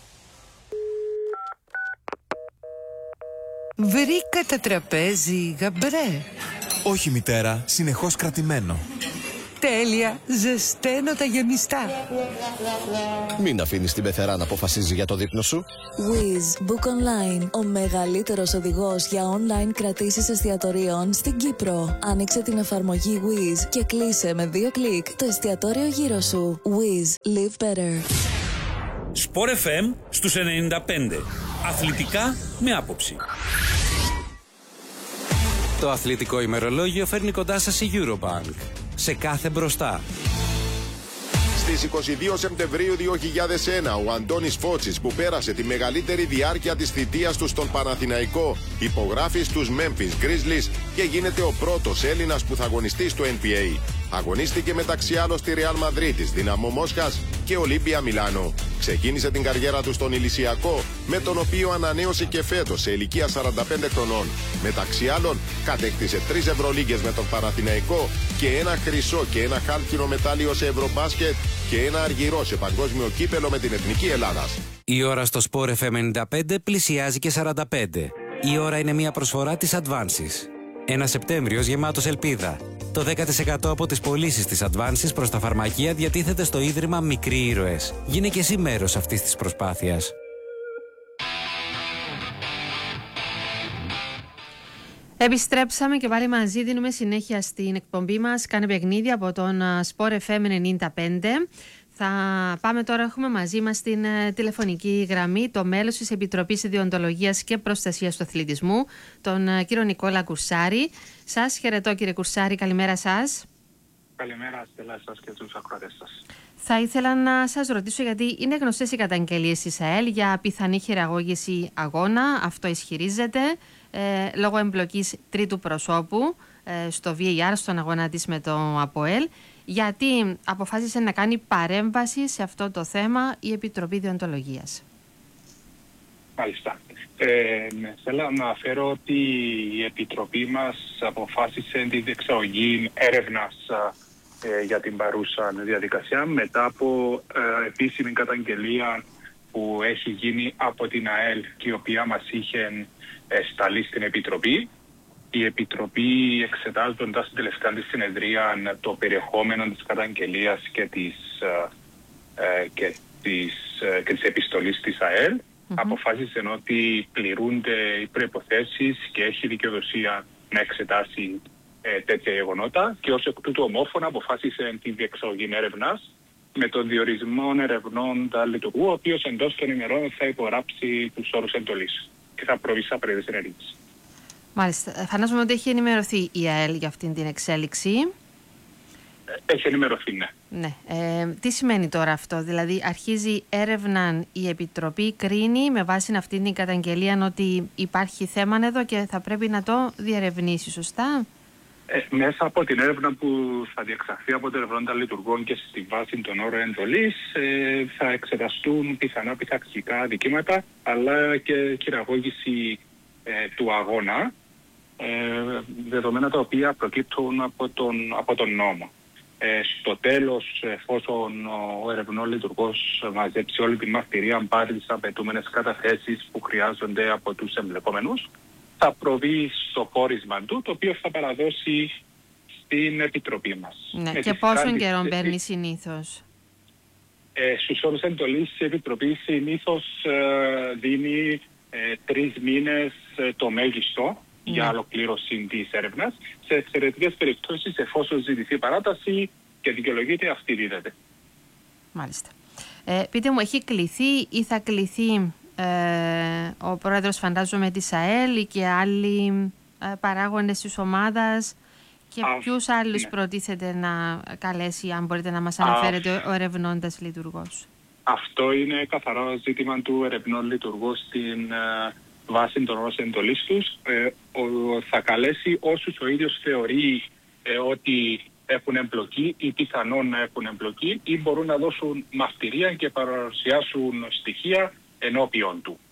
Βρήκα τραπέζι γαμπρέ. Όχι μητέρα, συνεχώς κρατημένο. Τέλεια, ζεσταίνω τα γεμιστά. Μην αφήνεις την πεθερά να αποφασίζει για το δείπνο σου. Wizz Book Online, ο μεγαλύτερος οδηγός για online κρατήσεις εστιατορίων στην Κύπρο. Άνοιξε την εφαρμογή Wizz και κλείσε με δύο κλικ το εστιατόριο γύρω σου. Wizz, live better. Sport εφ εμ στους ενενήντα πέντε. Αθλητικά με άποψη. Το αθλητικό ημερολόγιο φέρνει κοντά σας η Eurobank. Σε κάθε μπροστά. Στις είκοσι δύο Σεπτεμβρίου δύο χιλιάδες ένα, ο Αντώνης Φώτσης, που πέρασε τη μεγαλύτερη διάρκεια της θητείας του στον Παναθηναϊκό, υπογράφει στους Memphis Grizzlies και γίνεται ο πρώτος Έλληνας που θα αγωνιστεί στο N B A. Αγωνίστηκε μεταξύ άλλων στη Ρεάλ Μαδρίτης, Δυναμό Μόσχας και Ολύμπια Μιλάνο. Ξεκίνησε την καριέρα του στον Ηλυσιακό, με τον οποίο ανανέωσε και φέτος σε ηλικία σαράντα πέντε χρονών. Μεταξύ άλλων, κατέκτησε τρεις Ευρωλίγκες με τον Παναθηναϊκό και ένα χρυσό και ένα χάλκινο μετάλλιο σε Ευρωμπάσκετ και ένα αργυρό σε παγκόσμιο κύπελο με την Εθνική Ελλάδας. Η ώρα στο Sport εφ εμ ενενήντα πέντε πλησιάζει και σαράντα πέντε. Η ώρα είναι μια προσφορά της Advances. Ένα Σεπτέμβριος γεμάτος ελπίδα. Το δέκα τοις εκατό από τις πωλήσεις της Advances προς τα φαρμακεία διατίθεται στο Ίδρυμα Μικροί Ήρωες. Γίνε και εσύ μέρος αυτής της προσπάθειας. Επιστρέψαμε και πάλι μαζί, δίνουμε συνέχεια στην εκπομπή μας. Κάνε παιχνίδι από τον Sport εφ εμ ενενήντα πέντε. Θα πάμε τώρα, έχουμε μαζί μας στην uh, τηλεφωνική γραμμή το μέλος της Επιτροπής Ιδιοντολογίας και Προστασίας του Αθλητισμού, τον uh, κύριο Νικόλα Κουρσάρη. Σας χαιρετώ κύριε Κουρσάρη, καλημέρα σας. Καλημέρα Στέλλα σας και τους ακροατές σας. Θα ήθελα να σας ρωτήσω, γιατί είναι γνωστές οι καταγγελίες της ΑΕΛ για πιθανή χειραγώγηση αγώνα, αυτό ισχυρίζεται, ε, λόγω εμπλοκής τρίτου προσώπου ε, στο βι έι αρ, στον αγώνα της με το ΑΠΟΕΛ. Γιατί αποφάσισε να κάνει παρέμβαση σε αυτό το θέμα η Επιτροπή Διοντολογίας. Μάλιστα. Ε, θέλω να αναφέρω ότι η Επιτροπή μας αποφάσισε τη διεξαγωγή έρευνας ε, για την παρούσα διαδικασία μετά από ε, επίσημη καταγγελία που έχει γίνει από την ΑΕΛ και η οποία μας είχε ε, σταλεί στην Επιτροπή. Η Επιτροπή, εξετάζοντας την τελευταία της συνεδρία το περιεχόμενο της καταγγελίας και της, ε, και της, ε, και της επιστολής της ΑΕΛ, mm-hmm. αποφάσισε ότι πληρούνται οι προϋποθέσεις και έχει δικαιοδοσία να εξετάσει ε, τέτοια γεγονότα και ως εκ τούτου ομόφωνα αποφάσισε την διεξαγωγή έρευνας με τον διορισμό ερευνών λειτουργού, ο οποίος εντός των ημερών θα υπογράψει τους όρους εντολής και θα προβεί σε απαραίτητες ενέργειες. Μάλιστα. Φαντάζομαι ότι έχει ενημερωθεί η ΑΕΛ για αυτήν την εξέλιξη. Έχει ενημερωθεί, ναι. ναι. Ε, τι σημαίνει τώρα αυτό, δηλαδή αρχίζει έρευνα η Επιτροπή, κρίνει με βάση αυτήν την καταγγελία ότι υπάρχει θέμα εδώ και θα πρέπει να το διερευνήσει, σωστά? Ε, μέσα από την έρευνα που θα διεξαχθεί από τον ερευνώντα λειτουργών και στη βάση των όρων εντολής ε, θα εξεταστούν πιθανά πειθαρχικά αδικήματα αλλά και χειραγώγηση ε, του αγώνα, ε, δεδομένα τα οποία προκύπτουν από τον, από τον νόμο. Ε, στο τέλος, εφόσον ο ερευνών λειτουργός μαζέψει όλη τη μαρτυρία, πάρει τις απαιτούμενες καταθέσεις που χρειάζονται από τους εμπλεκόμενους, θα προβεί στο πόρισμα του, το οποίο θα παραδώσει στην Επιτροπή μας. Ναι, και πόσον καιρό παίρνει συνήθως? Ε, στους όρους εντολής η Επιτροπή συνήθως ε, δίνει ε, τρεις μήνες ε, το μέγιστο ναι. για ολοκλήρωση της έρευνας. Σε εξαιρετικές περιπτώσεις, εφόσον ζητηθεί παράταση και δικαιολογείται, αυτή δίδεται. Μάλιστα. Ε, πείτε μου, έχει κληθεί ή θα κληθεί Ε, ο πρόεδρος, φαντάζομαι, της ΑΕΛ και άλλοι ε, παράγοντες της ομάδας, και Α, ποιους άλλους ναι. προτίθεται να καλέσει, αν μπορείτε να μας αναφέρετε, Α, ο ερευνώντας λειτουργός? Αυτό είναι καθαρό ζήτημα του ερευνών λειτουργού στην ε, βάση των όρων εντολής τους. Ε, ο, θα καλέσει όσους ο ίδιος θεωρεί ε, ότι έχουν εμπλοκή ή πιθανόν να έχουν εμπλοκή ή μπορούν να δώσουν μαρτυρία και παρουσιάσουν στοιχεία ενώπιον του.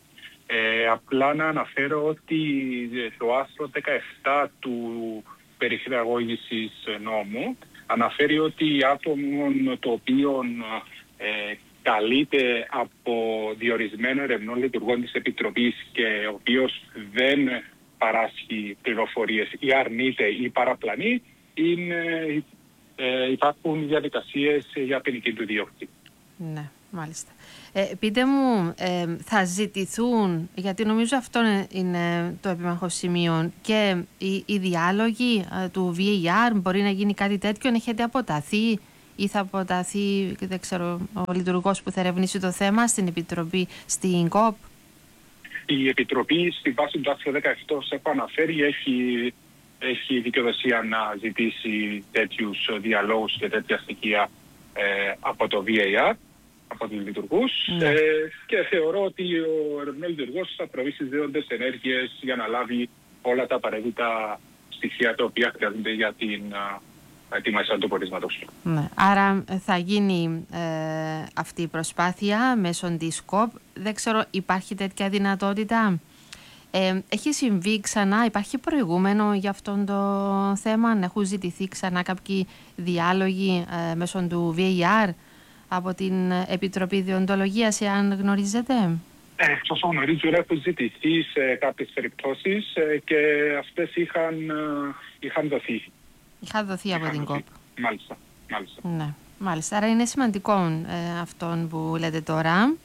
Ε, απλά να αναφέρω ότι το άρθρο δεκαεπτά του περιχειραγώγησης νόμου αναφέρει ότι άτομο το οποίο ε, καλείται από διορισμένο ερευνό λειτουργών της Επιτροπής και ο οποίος δεν παράσχει πληροφορίες ή αρνείται ή παραπλανεί, είναι, ε, υπάρχουν διαδικασίες για ποινική του δίωξη. Ναι, μάλιστα. Ε, πείτε μου, ε, θα ζητηθούν, γιατί νομίζω αυτό είναι το επιμαχό σημείο, και οι, οι διάλογοι ε, του βι έι αρ, μπορεί να γίνει κάτι τέτοιο, έχετε αποταθεί ή θα αποταθεί, δεν ξέρω, ο λειτουργός που θα ερευνήσει το θέμα στην Επιτροπή, στην ΚΟΠ? Η Επιτροπή, στη βάση του άρθρου δεκαεπτά, σε έχω αναφέρει, έχει, έχει δικαιοδοσία να ζητήσει τέτοιους διαλόγους και τέτοια στοιχεία ε, από το βι έι αρ, από τους λειτουργούς, ναι. ε, και θεωρώ ότι ο ερευνός λειτουργός θα προβεί στις δέοντες ενέργειες για να λάβει όλα τα απαραίτητα στοιχεία τα οποία χρειάζονται για την ετοιμασία του πορίσματος. Ναι. Άρα θα γίνει ε, αυτή η προσπάθεια μέσω της ΚΟΠ. Δεν ξέρω, υπάρχει τέτοια δυνατότητα? Ε, έχει συμβεί ξανά, υπάρχει προηγούμενο για αυτό το θέμα? Έχουν ζητηθεί ξανά κάποιοι διάλογοι ε, μέσω του βι έι αρ από την Επιτροπή Διοντολογίας, εάν γνωρίζετε? Ε, εξ γνωρίζω, έχουν ζητηθεί σε κάποιες περιπτώσεις ε, και αυτές είχαν, ε, είχαν δοθεί. Είχαν δοθεί είχαν από την ΚΟΠ. Μάλιστα, μάλιστα. Ναι, μάλιστα. Άρα είναι σημαντικό ε, αυτό που λέτε τώρα.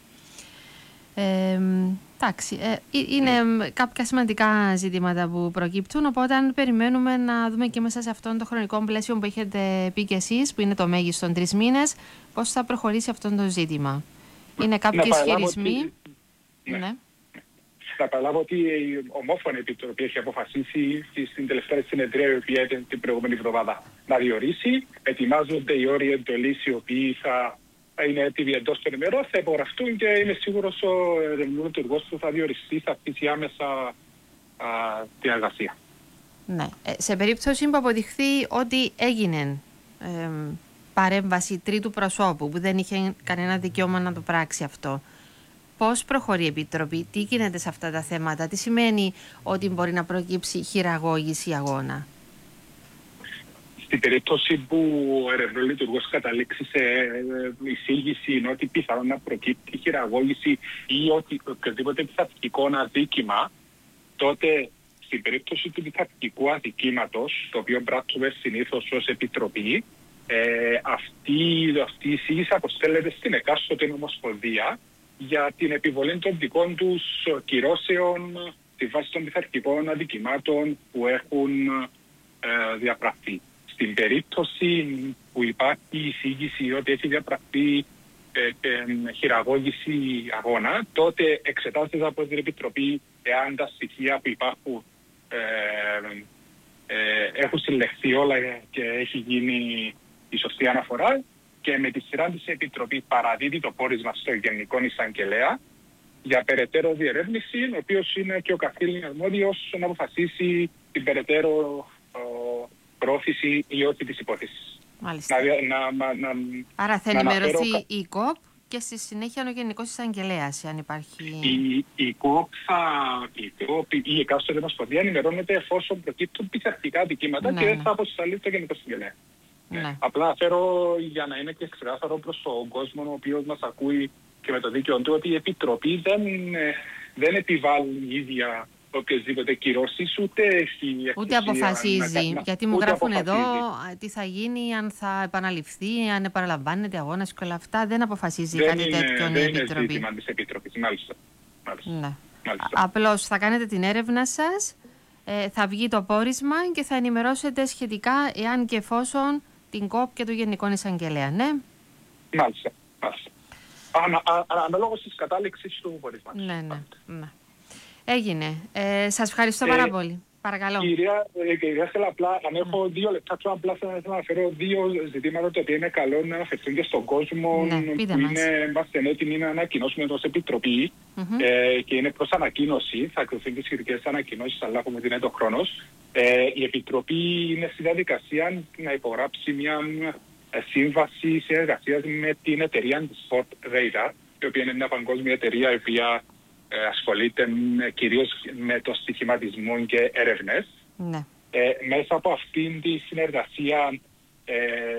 Ε, εντάξει, ε, είναι mm. κάποια σημαντικά ζητήματα που προκύπτουν, οπότε αν περιμένουμε να δούμε και μέσα σε αυτόν το χρονικό πλαίσιο που έχετε πει και εσείς, που είναι το μέγιστο τρεις μήνες, πώς θα προχωρήσει αυτό το ζήτημα. Είναι κάποιοι ισχυρισμοί. Ότι... Ναι. Ναι. Θα παραλάβω ότι η ομόφωνη Επιτροπή έχει αποφασίσει στην τελευταία συνεδρία, η οποία ήταν την προηγούμενη εβδομάδα, να διορίσει. Ετοιμάζονται οι όροι εντολής, οι οποίοι θα είναι έτοιμοι εντός των ημερών, θα υπογραφτούν και είμαι σίγουρος ο ερευνητικός λειτουργός που θα διοριστεί θα αφήσει άμεσα α, την εργασία. Ναι. Ε, σε περίπτωση που αποδειχθεί ότι έγινε ε, παρέμβαση τρίτου προσώπου που δεν είχε κανένα δικαίωμα να το πράξει αυτό, πώς προχωρεί η Επιτροπή, τι γίνεται σε αυτά τα θέματα, τι σημαίνει ότι μπορεί να προκύψει χειραγώγηση αγώνα? Στην περίπτωση που ο ερευνητικός λειτουργός καταλήξει σε εισήγηση ότι πιθανόν να προκύπτει χειραγώγηση ή ότι οποιοδήποτε πειθαρχικό αδίκημα, τότε στην περίπτωση του πειθαρχικού αδικήματος, το οποίο πράττουμε συνήθως ως Επιτροπή, ε, αυτή, αυτή η εισήγηση αποστέλλεται στην εκάστοτε νομοσπονδία για την επιβολή των δικών τους κυρώσεων στη βάση των πειθαρχικών αδικημάτων που έχουν ε, διαπραχθεί. Στην περίπτωση που υπάρχει εισήγηση ότι έχει διαπραχθεί ε, ε, χειραγώγηση αγώνα, τότε εξετάζεται από την Επιτροπή εάν τα στοιχεία που υπάρχουν ε, ε, έχουν συλλεχθεί όλα και έχει γίνει η σωστή αναφορά, και με τη σειρά της Επιτροπή παραδίδει το πόρισμα στο Γενικό Εισαγγελέα για περαιτέρω διερεύνηση, ο οποίος είναι και ο καθήλυν αρμόδιος να αποφασίσει την περαιτέρω ο, πρόθεση ή όχι της υπόθεσης. Μάλιστα. Να, να, να, Άρα θα ενημερωθεί αναφέρω... η ΚΟΠ και στη συνέχεια ο Γενικός Εισαγγελέας, αν υπάρχει... Η, η ΚΟΠ θα... Η ΚΟΠ ή η εκάστοτε ομοσπονδία ενημερώνεται εφόσον προκύπτουν πειθαρχικά δικήματα, ναι, και ναι. θα αποσταλεί το Γενικό Εισαγγελέα. Ναι. Απλά θέλω για να είναι και ξεκάθαρο προς τον κόσμο ο οποίος μας ακούει και με το δίκαιο του, ότι η Επιτροπή δεν, δεν επιβάλλει η ίδια οποιασδήποτε κυρώσεις, ούτε έχει ούτε αποφασίζει, να, γιατί μου ούτε γράφουν αποφασίζει. Εδώ τι θα γίνει, αν θα επαναληφθεί, αν επαναλαμβάνεται αγώνας και όλα αυτά. Δεν αποφασίζει δεν κάτι είναι, τέτοιο η δεν Επιτροπή. Είναι ζήτημα της Επιτροπής, μάλιστα. μάλιστα. Ναι. μάλιστα. Απλώς θα κάνετε την έρευνα σας, ε, θα βγει το πόρισμα και θα ενημερώσετε σχετικά εάν και εφόσον την ΚΟΠ και του Γενικού Εισαγγελέα, ναι. Μάλιστα. μάλιστα. Ανα, α, αναλόγως της κατάληξης του πορίσματος. Ναι, ναι, ναι. Έγινε. Ε, σας ευχαριστώ πάρα ε, πολύ. Παρακαλώ. Κυρία, ε, κυρία θέλω απλά, αν έχω ναι. δύο λεπτά, θέλω απλά να αναφέρω δύο ζητήματα τα οποία είναι καλό να αναφερθούν και στον κόσμο, ναι, που είναι, είμαστε έτοιμοι να ανακοινώσουμε ως Επιτροπή mm-hmm. ε, και είναι προς ανακοίνωση. Θα ακολουθούν και σχετικές ανακοινώσεις, αλλά έχουμε την έτο χρόνος. Ε, η Επιτροπή είναι στη διαδικασία να υπογράψει μια σύμβαση συνεργασίας με την εταιρεία Sport Radar, η οποία είναι μια παγκόσμια εταιρεία η οποία ε, ασχολείται με, κυρίως με το στοιχηματισμό και έρευνες. Ναι. Ε, μέσα από αυτήν τη συνεργασία ε,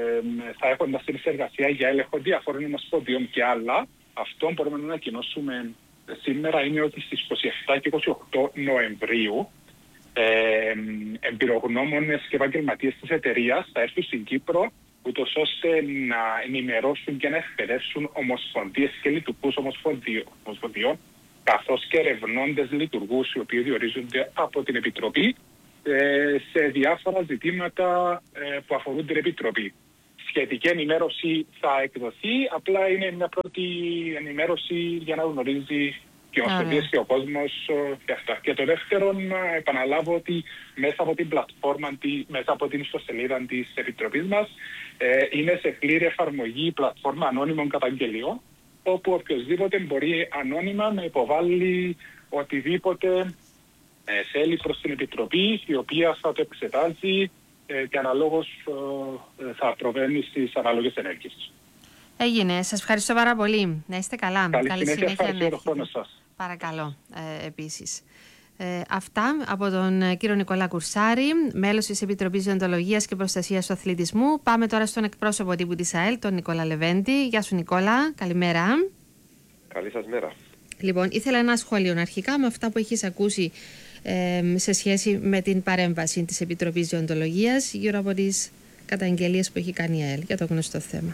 θα έχοντας την συνεργασία για έλεγχο διαφόρων ομοσπονδιών και άλλα, αυτό που μπορούμε να ανακοινώσουμε σήμερα είναι ότι στις είκοσι επτά και είκοσι οκτώ Νοεμβρίου ε, εμπειρογνώμονες και επαγγελματίες της εταιρείας θα έρθουν στην Κύπρο, ούτως ώστε να ενημερώσουν και να εκπαιδεύσουν ομοσπονδίες και λειτουργούς ομοσπονδιών, καθώς και ερευνώντες λειτουργούς οι οποίοι διορίζονται από την Επιτροπή ε, σε διάφορα ζητήματα ε, που αφορούν την Επιτροπή. Σχετική ενημέρωση θα εκδοθεί, απλά είναι μια πρώτη ενημέρωση για να γνωρίζει και ο ομοσπονδίες και ο κόσμος και αυτά. Και το δεύτερο, να επαναλάβω ότι μέσα από την πλατφόρμα, μέσα από την ιστοσελίδα της Επιτροπής μας, ε, είναι σε πλήρη εφαρμογή η πλατφόρμα ανώνυμων καταγγελιών, όπου οποιοσδήποτε μπορεί ανώνυμα να υποβάλει οτιδήποτε ε, θέλει προς την Επιτροπή, η οποία θα το εξετάζει ε, και αναλόγως ε, θα προβαίνει στις ανάλογες ενέργειες. Έγινε. Σας ευχαριστώ πάρα πολύ. Να είστε καλά. Καλή, Καλή συνέχεια. Ευχαριστώ τον χρόνο σας. Παρακαλώ, ε, επίσης. Ε, αυτά από τον ε, κύριο Νικόλα Κουρσάρη, μέλος της Επιτροπής Διοντολογίας και Προστασίας του Αθλητισμού. Πάμε τώρα στον εκπρόσωπο τύπου της ΑΕΛ, τον Νικόλα Λεβέντη. Γεια σου, Νικόλα. Καλημέρα. Καλή σας μέρα. Λοιπόν, ήθελα ένα σχόλιο αρχικά με αυτά που έχεις ακούσει ε, σε σχέση με την παρέμβαση της Επιτροπής Διοντολογίας γύρω από τις καταγγελίες που έχει κάνει η ΑΕΛ για το γνωστό θέμα.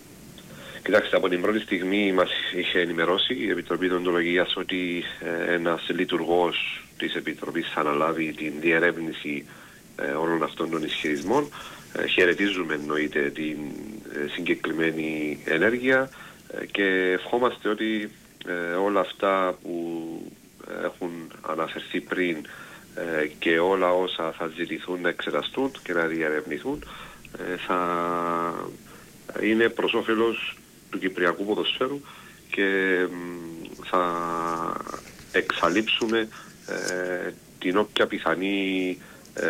Κοιτάξτε, από την πρώτη στιγμή μας είχε ενημερώσει η Επιτροπή Διοντολογίας ότι ε, ένας λειτουργός της Επιτροπής θα αναλάβει την διερεύνηση ε, όλων αυτών των ισχυρισμών. Ε, χαιρετίζουμε εννοείται την ε, συγκεκριμένη ενέργεια ε, και ευχόμαστε ότι ε, όλα αυτά που έχουν αναφερθεί πριν ε, και όλα όσα θα ζητηθούν να εξεταστούν και να διερευνηθούν ε, θα είναι προς όφελος του κυπριακού ποδοσφαίρου και θα εξαλείψουμε ε, την όποια πιθανή ε,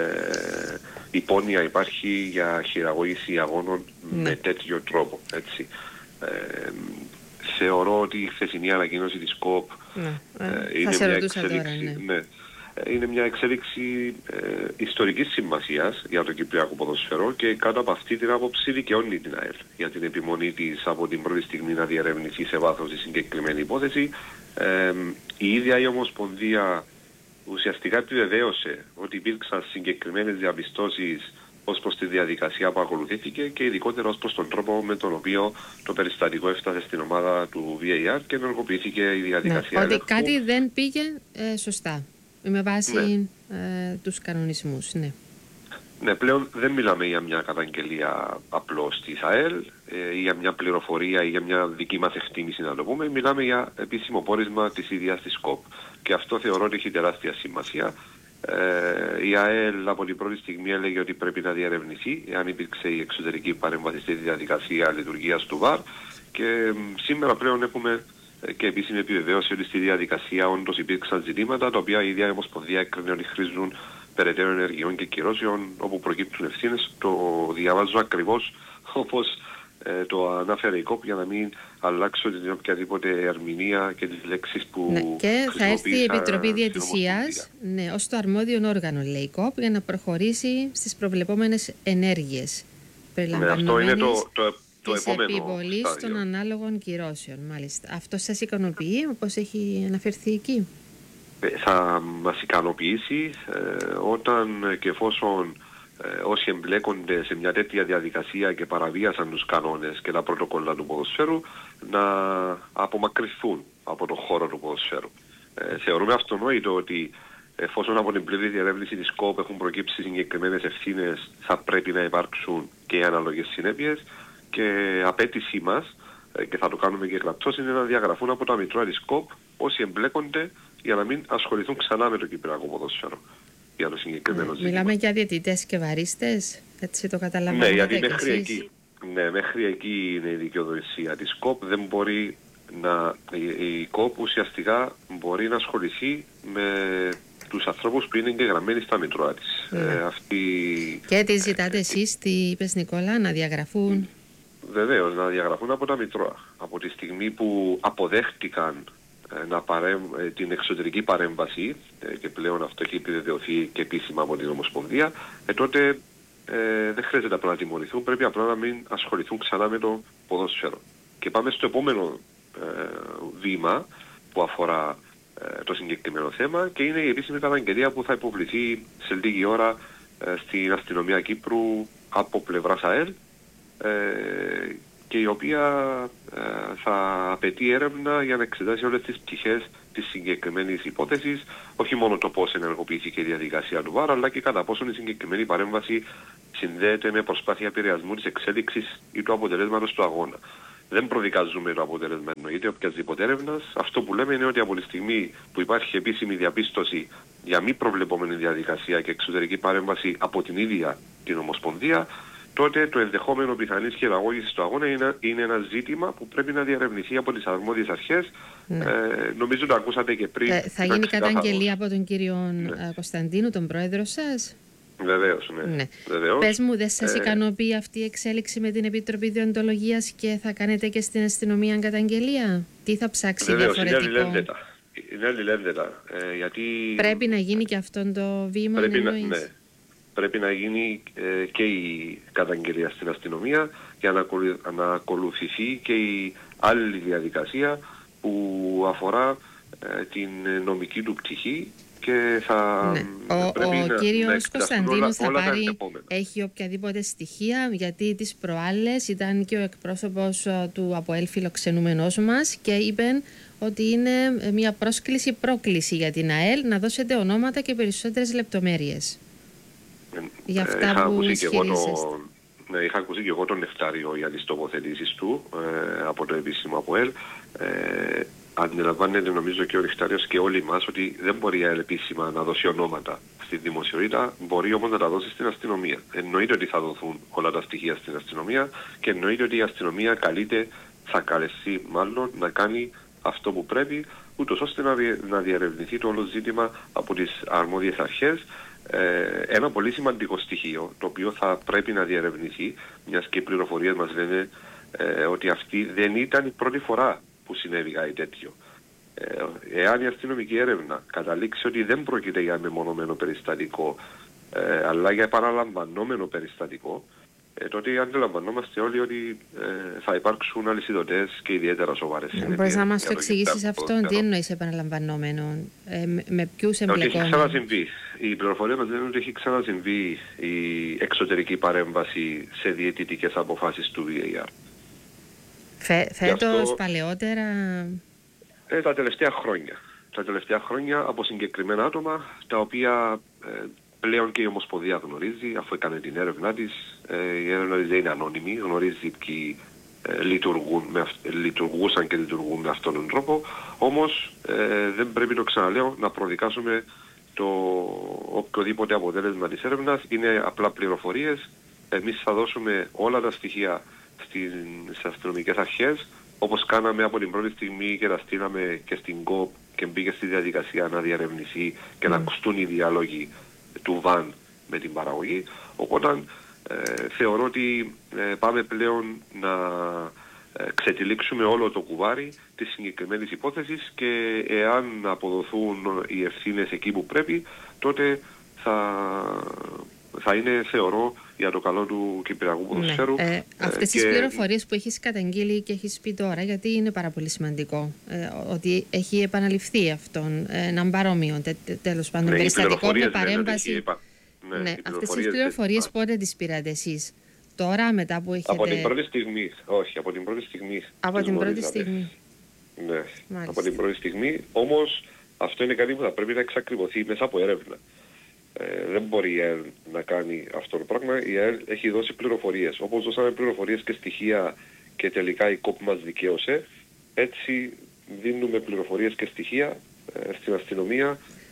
υπόνοια υπάρχει για χειραγώγηση αγώνων ναι. με τέτοιο τρόπο. Έτσι. Ε, θεωρώ ότι η χθεσινή ανακοίνωση της ΚΟΠ ναι. ε, είναι, μια εξέλιξη, τώρα, ναι. Ναι, είναι μια εξέλιξη ε, ιστορικής σημασίας για το κυπριακό ποδοσφαιρό και κάτω από αυτή την άποψη δικαιώνει την ΑΕΛ για την επιμονή της από την πρώτη στιγμή να διερευνηθεί σε βάθος τη συγκεκριμένη υπόθεση. Ε, η ίδια η Ομοσπονδία ουσιαστικά επιβεβαίωσε ότι υπήρξαν συγκεκριμένες διαπιστώσεις ως προς τη διαδικασία που ακολουθήθηκε και ειδικότερα ως προς τον τρόπο με τον οποίο το περιστατικό έφτασε στην ομάδα του βι έι αρ και ενεργοποιήθηκε η διαδικασία. Ναι, ότι κάτι δεν πήγε ε, σωστά. Με βάση ναι. ε, τους κανονισμούς, ναι. Ναι, πλέον δεν μιλάμε για μια καταγγελία απλώς της ΑΕΛ ε, ή για μια πληροφορία ή για μια δική μας εκτίμηση να το πούμε. Μιλάμε για επίσημο πόρισμα της ίδιας της ΚΟΠ. Και αυτό θεωρώ ότι έχει τεράστια σημασία. Ε, η ΑΕΛ από την πρώτη στιγμή έλεγε ότι πρέπει να διερευνηθεί εάν υπήρξε η εξωτερική παρέμβαση στη διαδικασία λειτουργίας του ΒΑΡ και ε, σήμερα πλέον έχουμε και επίσημη επιβεβαίωση ότι στη διαδικασία όντως υπήρξαν ζητήματα τα οποία η ίδια η Ομοσπονδία έκρινε ότι χρήζουν περαιτέρω ενεργειών και κυρώσεων όπου προκύπτουν ευθύνες. Το διαβάζω ακριβώς όπως ε, το ανάφερε η ΚΟΠ για να μην αλλάξω την οποιαδήποτε ερμηνεία και τις λέξεις που ναι, και θα έρθει η Επιτροπή Διαιτησίας ναι, ως το αρμόδιο όργανο, λέει η ΚΟΠ, για να προχωρήσει στις προβλεπόμενες ενέργειες. Ναι, αυτό είναι το, το, το της επόμενο επιβολής στάδιο των ανάλογων κυρώσεων, μάλιστα. Αυτό σας ικανοποιεί όπως έχει αναφερθεί εκεί? Θα μας ικανοποιήσει ε, όταν και εφόσον ε, όσοι εμπλέκονται σε μια τέτοια διαδικασία και παραβίασαν τους κανόνες και τα πρωτοκόλλα του ποδοσφαίρου να απομακρυνθούν από τον χώρο του ποδοσφαίρου. Ε, θεωρούμε αυτονόητο ότι εφόσον από την πλήρη διερεύνηση της ΚΟΠ έχουν προκύψει συγκεκριμένες ευθύνες θα πρέπει να υπάρξουν και οι αναλογές συνέπειες και απέτησή μας, ε, και θα το κάνουμε και γραπτός, είναι να διαγραφούν από τα μητρώα της ΚΟΠ όσοι εμπλέκονται για να μην ασχοληθούν ξανά με το κυπριακό ποδόσφαιρο για το συγκεκριμένο ναι, ζήτημα. Μιλάμε για διαιτητές και βαρίστες, έτσι το καταλαβαίνετε? Ναι, γιατί μέχρι εκεί, ναι, μέχρι εκεί είναι η δικαιοδοσία της ΚΟΠ. Δεν μπορεί να, η, η ΚΟΠ ουσιαστικά μπορεί να ασχοληθεί με τους ανθρώπους που είναι εγγεγραμμένοι στα μητρώα της. Ναι. Ε, αυτή, και τι ζητάτε ε, εσείς, τι είπες Νικόλα, να διαγραφούν? Βεβαίως, να διαγραφούν από τα μητρώα. Από τη στιγμή που αποδέχτηκαν να παρέμ, την εξωτερική παρέμβαση, και πλέον αυτό έχει επιβεβαιωθεί και επίσημα από την Ομοσπονδία, ε, τότε ε, δεν χρειάζεται απλά να τιμωρηθούν, πρέπει απλά να μην ασχοληθούν ξανά με το ποδόσφαιρο. Και πάμε στο επόμενο ε, βήμα που αφορά ε, το συγκεκριμένο θέμα, και είναι η επίσημη καταγγελία που θα υποβληθεί σε λίγη ώρα ε, στην αστυνομία Κύπρου από πλευράς ΑΕΛ, ε, και η οποία ε, θα απαιτεί έρευνα για να εξετάσει όλες τις πτυχές της συγκεκριμένης υπόθεσης, όχι μόνο το πώς ενεργοποιήθηκε η διαδικασία του ΒΑΡ, αλλά και κατά πόσον η συγκεκριμένη παρέμβαση συνδέεται με προσπάθεια επηρεασμού της εξέλιξης ή του αποτελέσματος του αγώνα. Δεν προδικάζουμε το αποτέλεσμα εννοείται οποιασδήποτε έρευνα. Αυτό που λέμε είναι ότι από τη στιγμή που υπάρχει επίσημη διαπίστωση για μη προβλεπόμενη διαδικασία και εξωτερική παρέμβαση από την ίδια την Ομοσπονδία, τότε το ενδεχόμενο πιθανής χειραγώγησης του αγώνα είναι, είναι ένα ζήτημα που πρέπει να διαρευνηθεί από τις αρμόδιες αρχές. Ναι. Ε, νομίζω το ακούσατε και πριν. Ε, θα γίνει καταγγελία από τον κύριο ναι. Κωνσταντίνου, τον πρόεδρο σας. Βεβαίως, ναι. ναι. Βεβαίως. Πες μου, δεν σας ε... ικανοποιεί αυτή η εξέλιξη με την Επιτροπή Διοντολογίας και θα κάνετε και στην αστυνομία καταγγελία? Τι θα ψάξει Βεβαίως, διαφορετικό? Είναι αλληλένδετα. Είναι αλληλένδετα. Ε, γιατί... Πρέπει να γίνει και αυτό το βήμα, πρέπει να, ναι. Πρέπει να γίνει ε, και η καταγγελία στην αστυνομία για να, να ακολουθηθεί και η άλλη διαδικασία που αφορά ε, την νομική του πτυχή, και θα ναι. Ο, πρέπει ο να, κύριος Κωνσταντίνου θα όλα πάρει, έχει οποιαδήποτε στοιχεία, γιατί τις προάλλες ήταν και ο εκπρόσωπος του ΑΠΟΕΛ φιλοξενούμενός μας και είπε ότι είναι μια πρόσκληση πρόκληση για την ΑΕΛ να δώσετε ονόματα και περισσότερες λεπτομέρειες. Για αυτά είχα που ακούσει και εγώ ισχυρίζεστε. Ναι, είχα ακούσει και εγώ τον Νεκτάριο για τις τοποθετήσεις του ε, από το επίσημο ΑΠΟΕΛ. Ε, αντιλαμβάνεται νομίζω και ο Νεκτάριος και όλοι μας ότι δεν μπορεί η ΑΕΛ επίσημα να δώσει ονόματα στη δημοσιότητα, μπορεί όμως να τα δώσει στην αστυνομία. Εννοείται ότι θα δοθούν όλα τα στοιχεία στην αστυνομία και εννοείται ότι η αστυνομία καλείται, θα καλεστεί μάλλον να κάνει αυτό που πρέπει, ούτως ώστε να, δι, να διερευνηθεί το όλο ζήτημα από τις αρμόδιες αρχές. Ε, ένα πολύ σημαντικό στοιχείο, το οποίο θα πρέπει να διερευνηθεί, μιας και οι πληροφορίες μας λένε ε, ότι αυτή δεν ήταν η πρώτη φορά που συνέβη κάτι τέτοιο. Ε, εάν η αστυνομική έρευνα καταλήξει ότι δεν πρόκειται για μεμονωμένο περιστατικό, ε, αλλά για επαναλαμβανόμενο περιστατικό, ε, τότε αντιλαμβανόμαστε όλοι ότι ε, θα υπάρξουν αλυσιδωτές και ιδιαίτερα σοβαρές συνέπειες. Μπορείς να μας το εξηγήσεις αυτό, τι εννοείς επαναλαμβανόμενο, ε, με, με ποιους εμπλεκόμενους? Ότι έχει ξανασυμβεί. Η πληροφορία μας λένε ότι έχει ξανασυμβεί η εξωτερική παρέμβαση σε διαιτητικές αποφάσεις του βι έι αρ. Φε, φέτος, αυτό, παλαιότερα? Ε, τα τελευταία χρόνια. Τα τελευταία χρόνια από συγκεκριμένα άτομα, τα οποία ε, πλέον και η Ομοσπονδία γνωρίζει, αφού έκανε την έρευνά της. Ε, η έρευνα της δεν είναι ανώνυμη, γνωρίζει ποιοι ε, λειτουργούν με, λειτουργούσαν και λειτουργούν με αυτόν τον τρόπο. Όμως ε, δεν πρέπει, το ξαναλέω, να προδικάσουμε το οποιοδήποτε αποτέλεσμα της έρευνας. Είναι απλά πληροφορίες. Εμείς θα δώσουμε όλα τα στοιχεία στις αστυνομικές αρχές, όπως κάναμε από την πρώτη στιγμή και τα στείλαμε και στην ΚΟΠ και μπήκε στη διαδικασία να διαρευνηθεί και mm. να ακουστούν οι διάλογοι του ΒΑΝ με την παραγωγή. Οπότε ε, θεωρώ ότι ε, πάμε πλέον να ε, ξετυλίξουμε όλο το κουβάρι της συγκεκριμένης υπόθεσης, και εάν αποδοθούν οι ευθύνες εκεί που πρέπει, τότε θα... θα είναι, θεωρώ, για το καλό του κυπριακού ποδοσφαίρου. Ναι. Ε, αυτές και... τις πληροφορίες που έχεις καταγγείλει και έχεις πει τώρα, γιατί είναι πάρα πολύ σημαντικό ε, ότι έχει επαναληφθεί αυτόν, ε, έναν παρόμοιο τε, τε, τέλος πάντων ναι, περιστατικό με παρέμβαση. Είπα, ναι, ναι, αυτές τις πληροφορίες πότε τις πήρατε εσείς? Τώρα, μετά που έχετε... Από την πρώτη στιγμή, όχι, από την πρώτη στιγμή. Από την πρώτη στιγμή. Ναι, μάλιστα. Από την πρώτη στιγμή, όμως αυτό είναι κάτι που θα πρέπει να εξακριβωθεί μέσα από έρευνα. Ε, δεν μπορεί η ΑΕΛ να κάνει αυτό το πράγμα. Η ΑΕΛ έχει δώσει πληροφορίες. Όπως δώσαμε πληροφορίες και στοιχεία και τελικά η ΚΟΠ μας δικαίωσε, έτσι δίνουμε πληροφορίες και στοιχεία ε, στην αστυνομία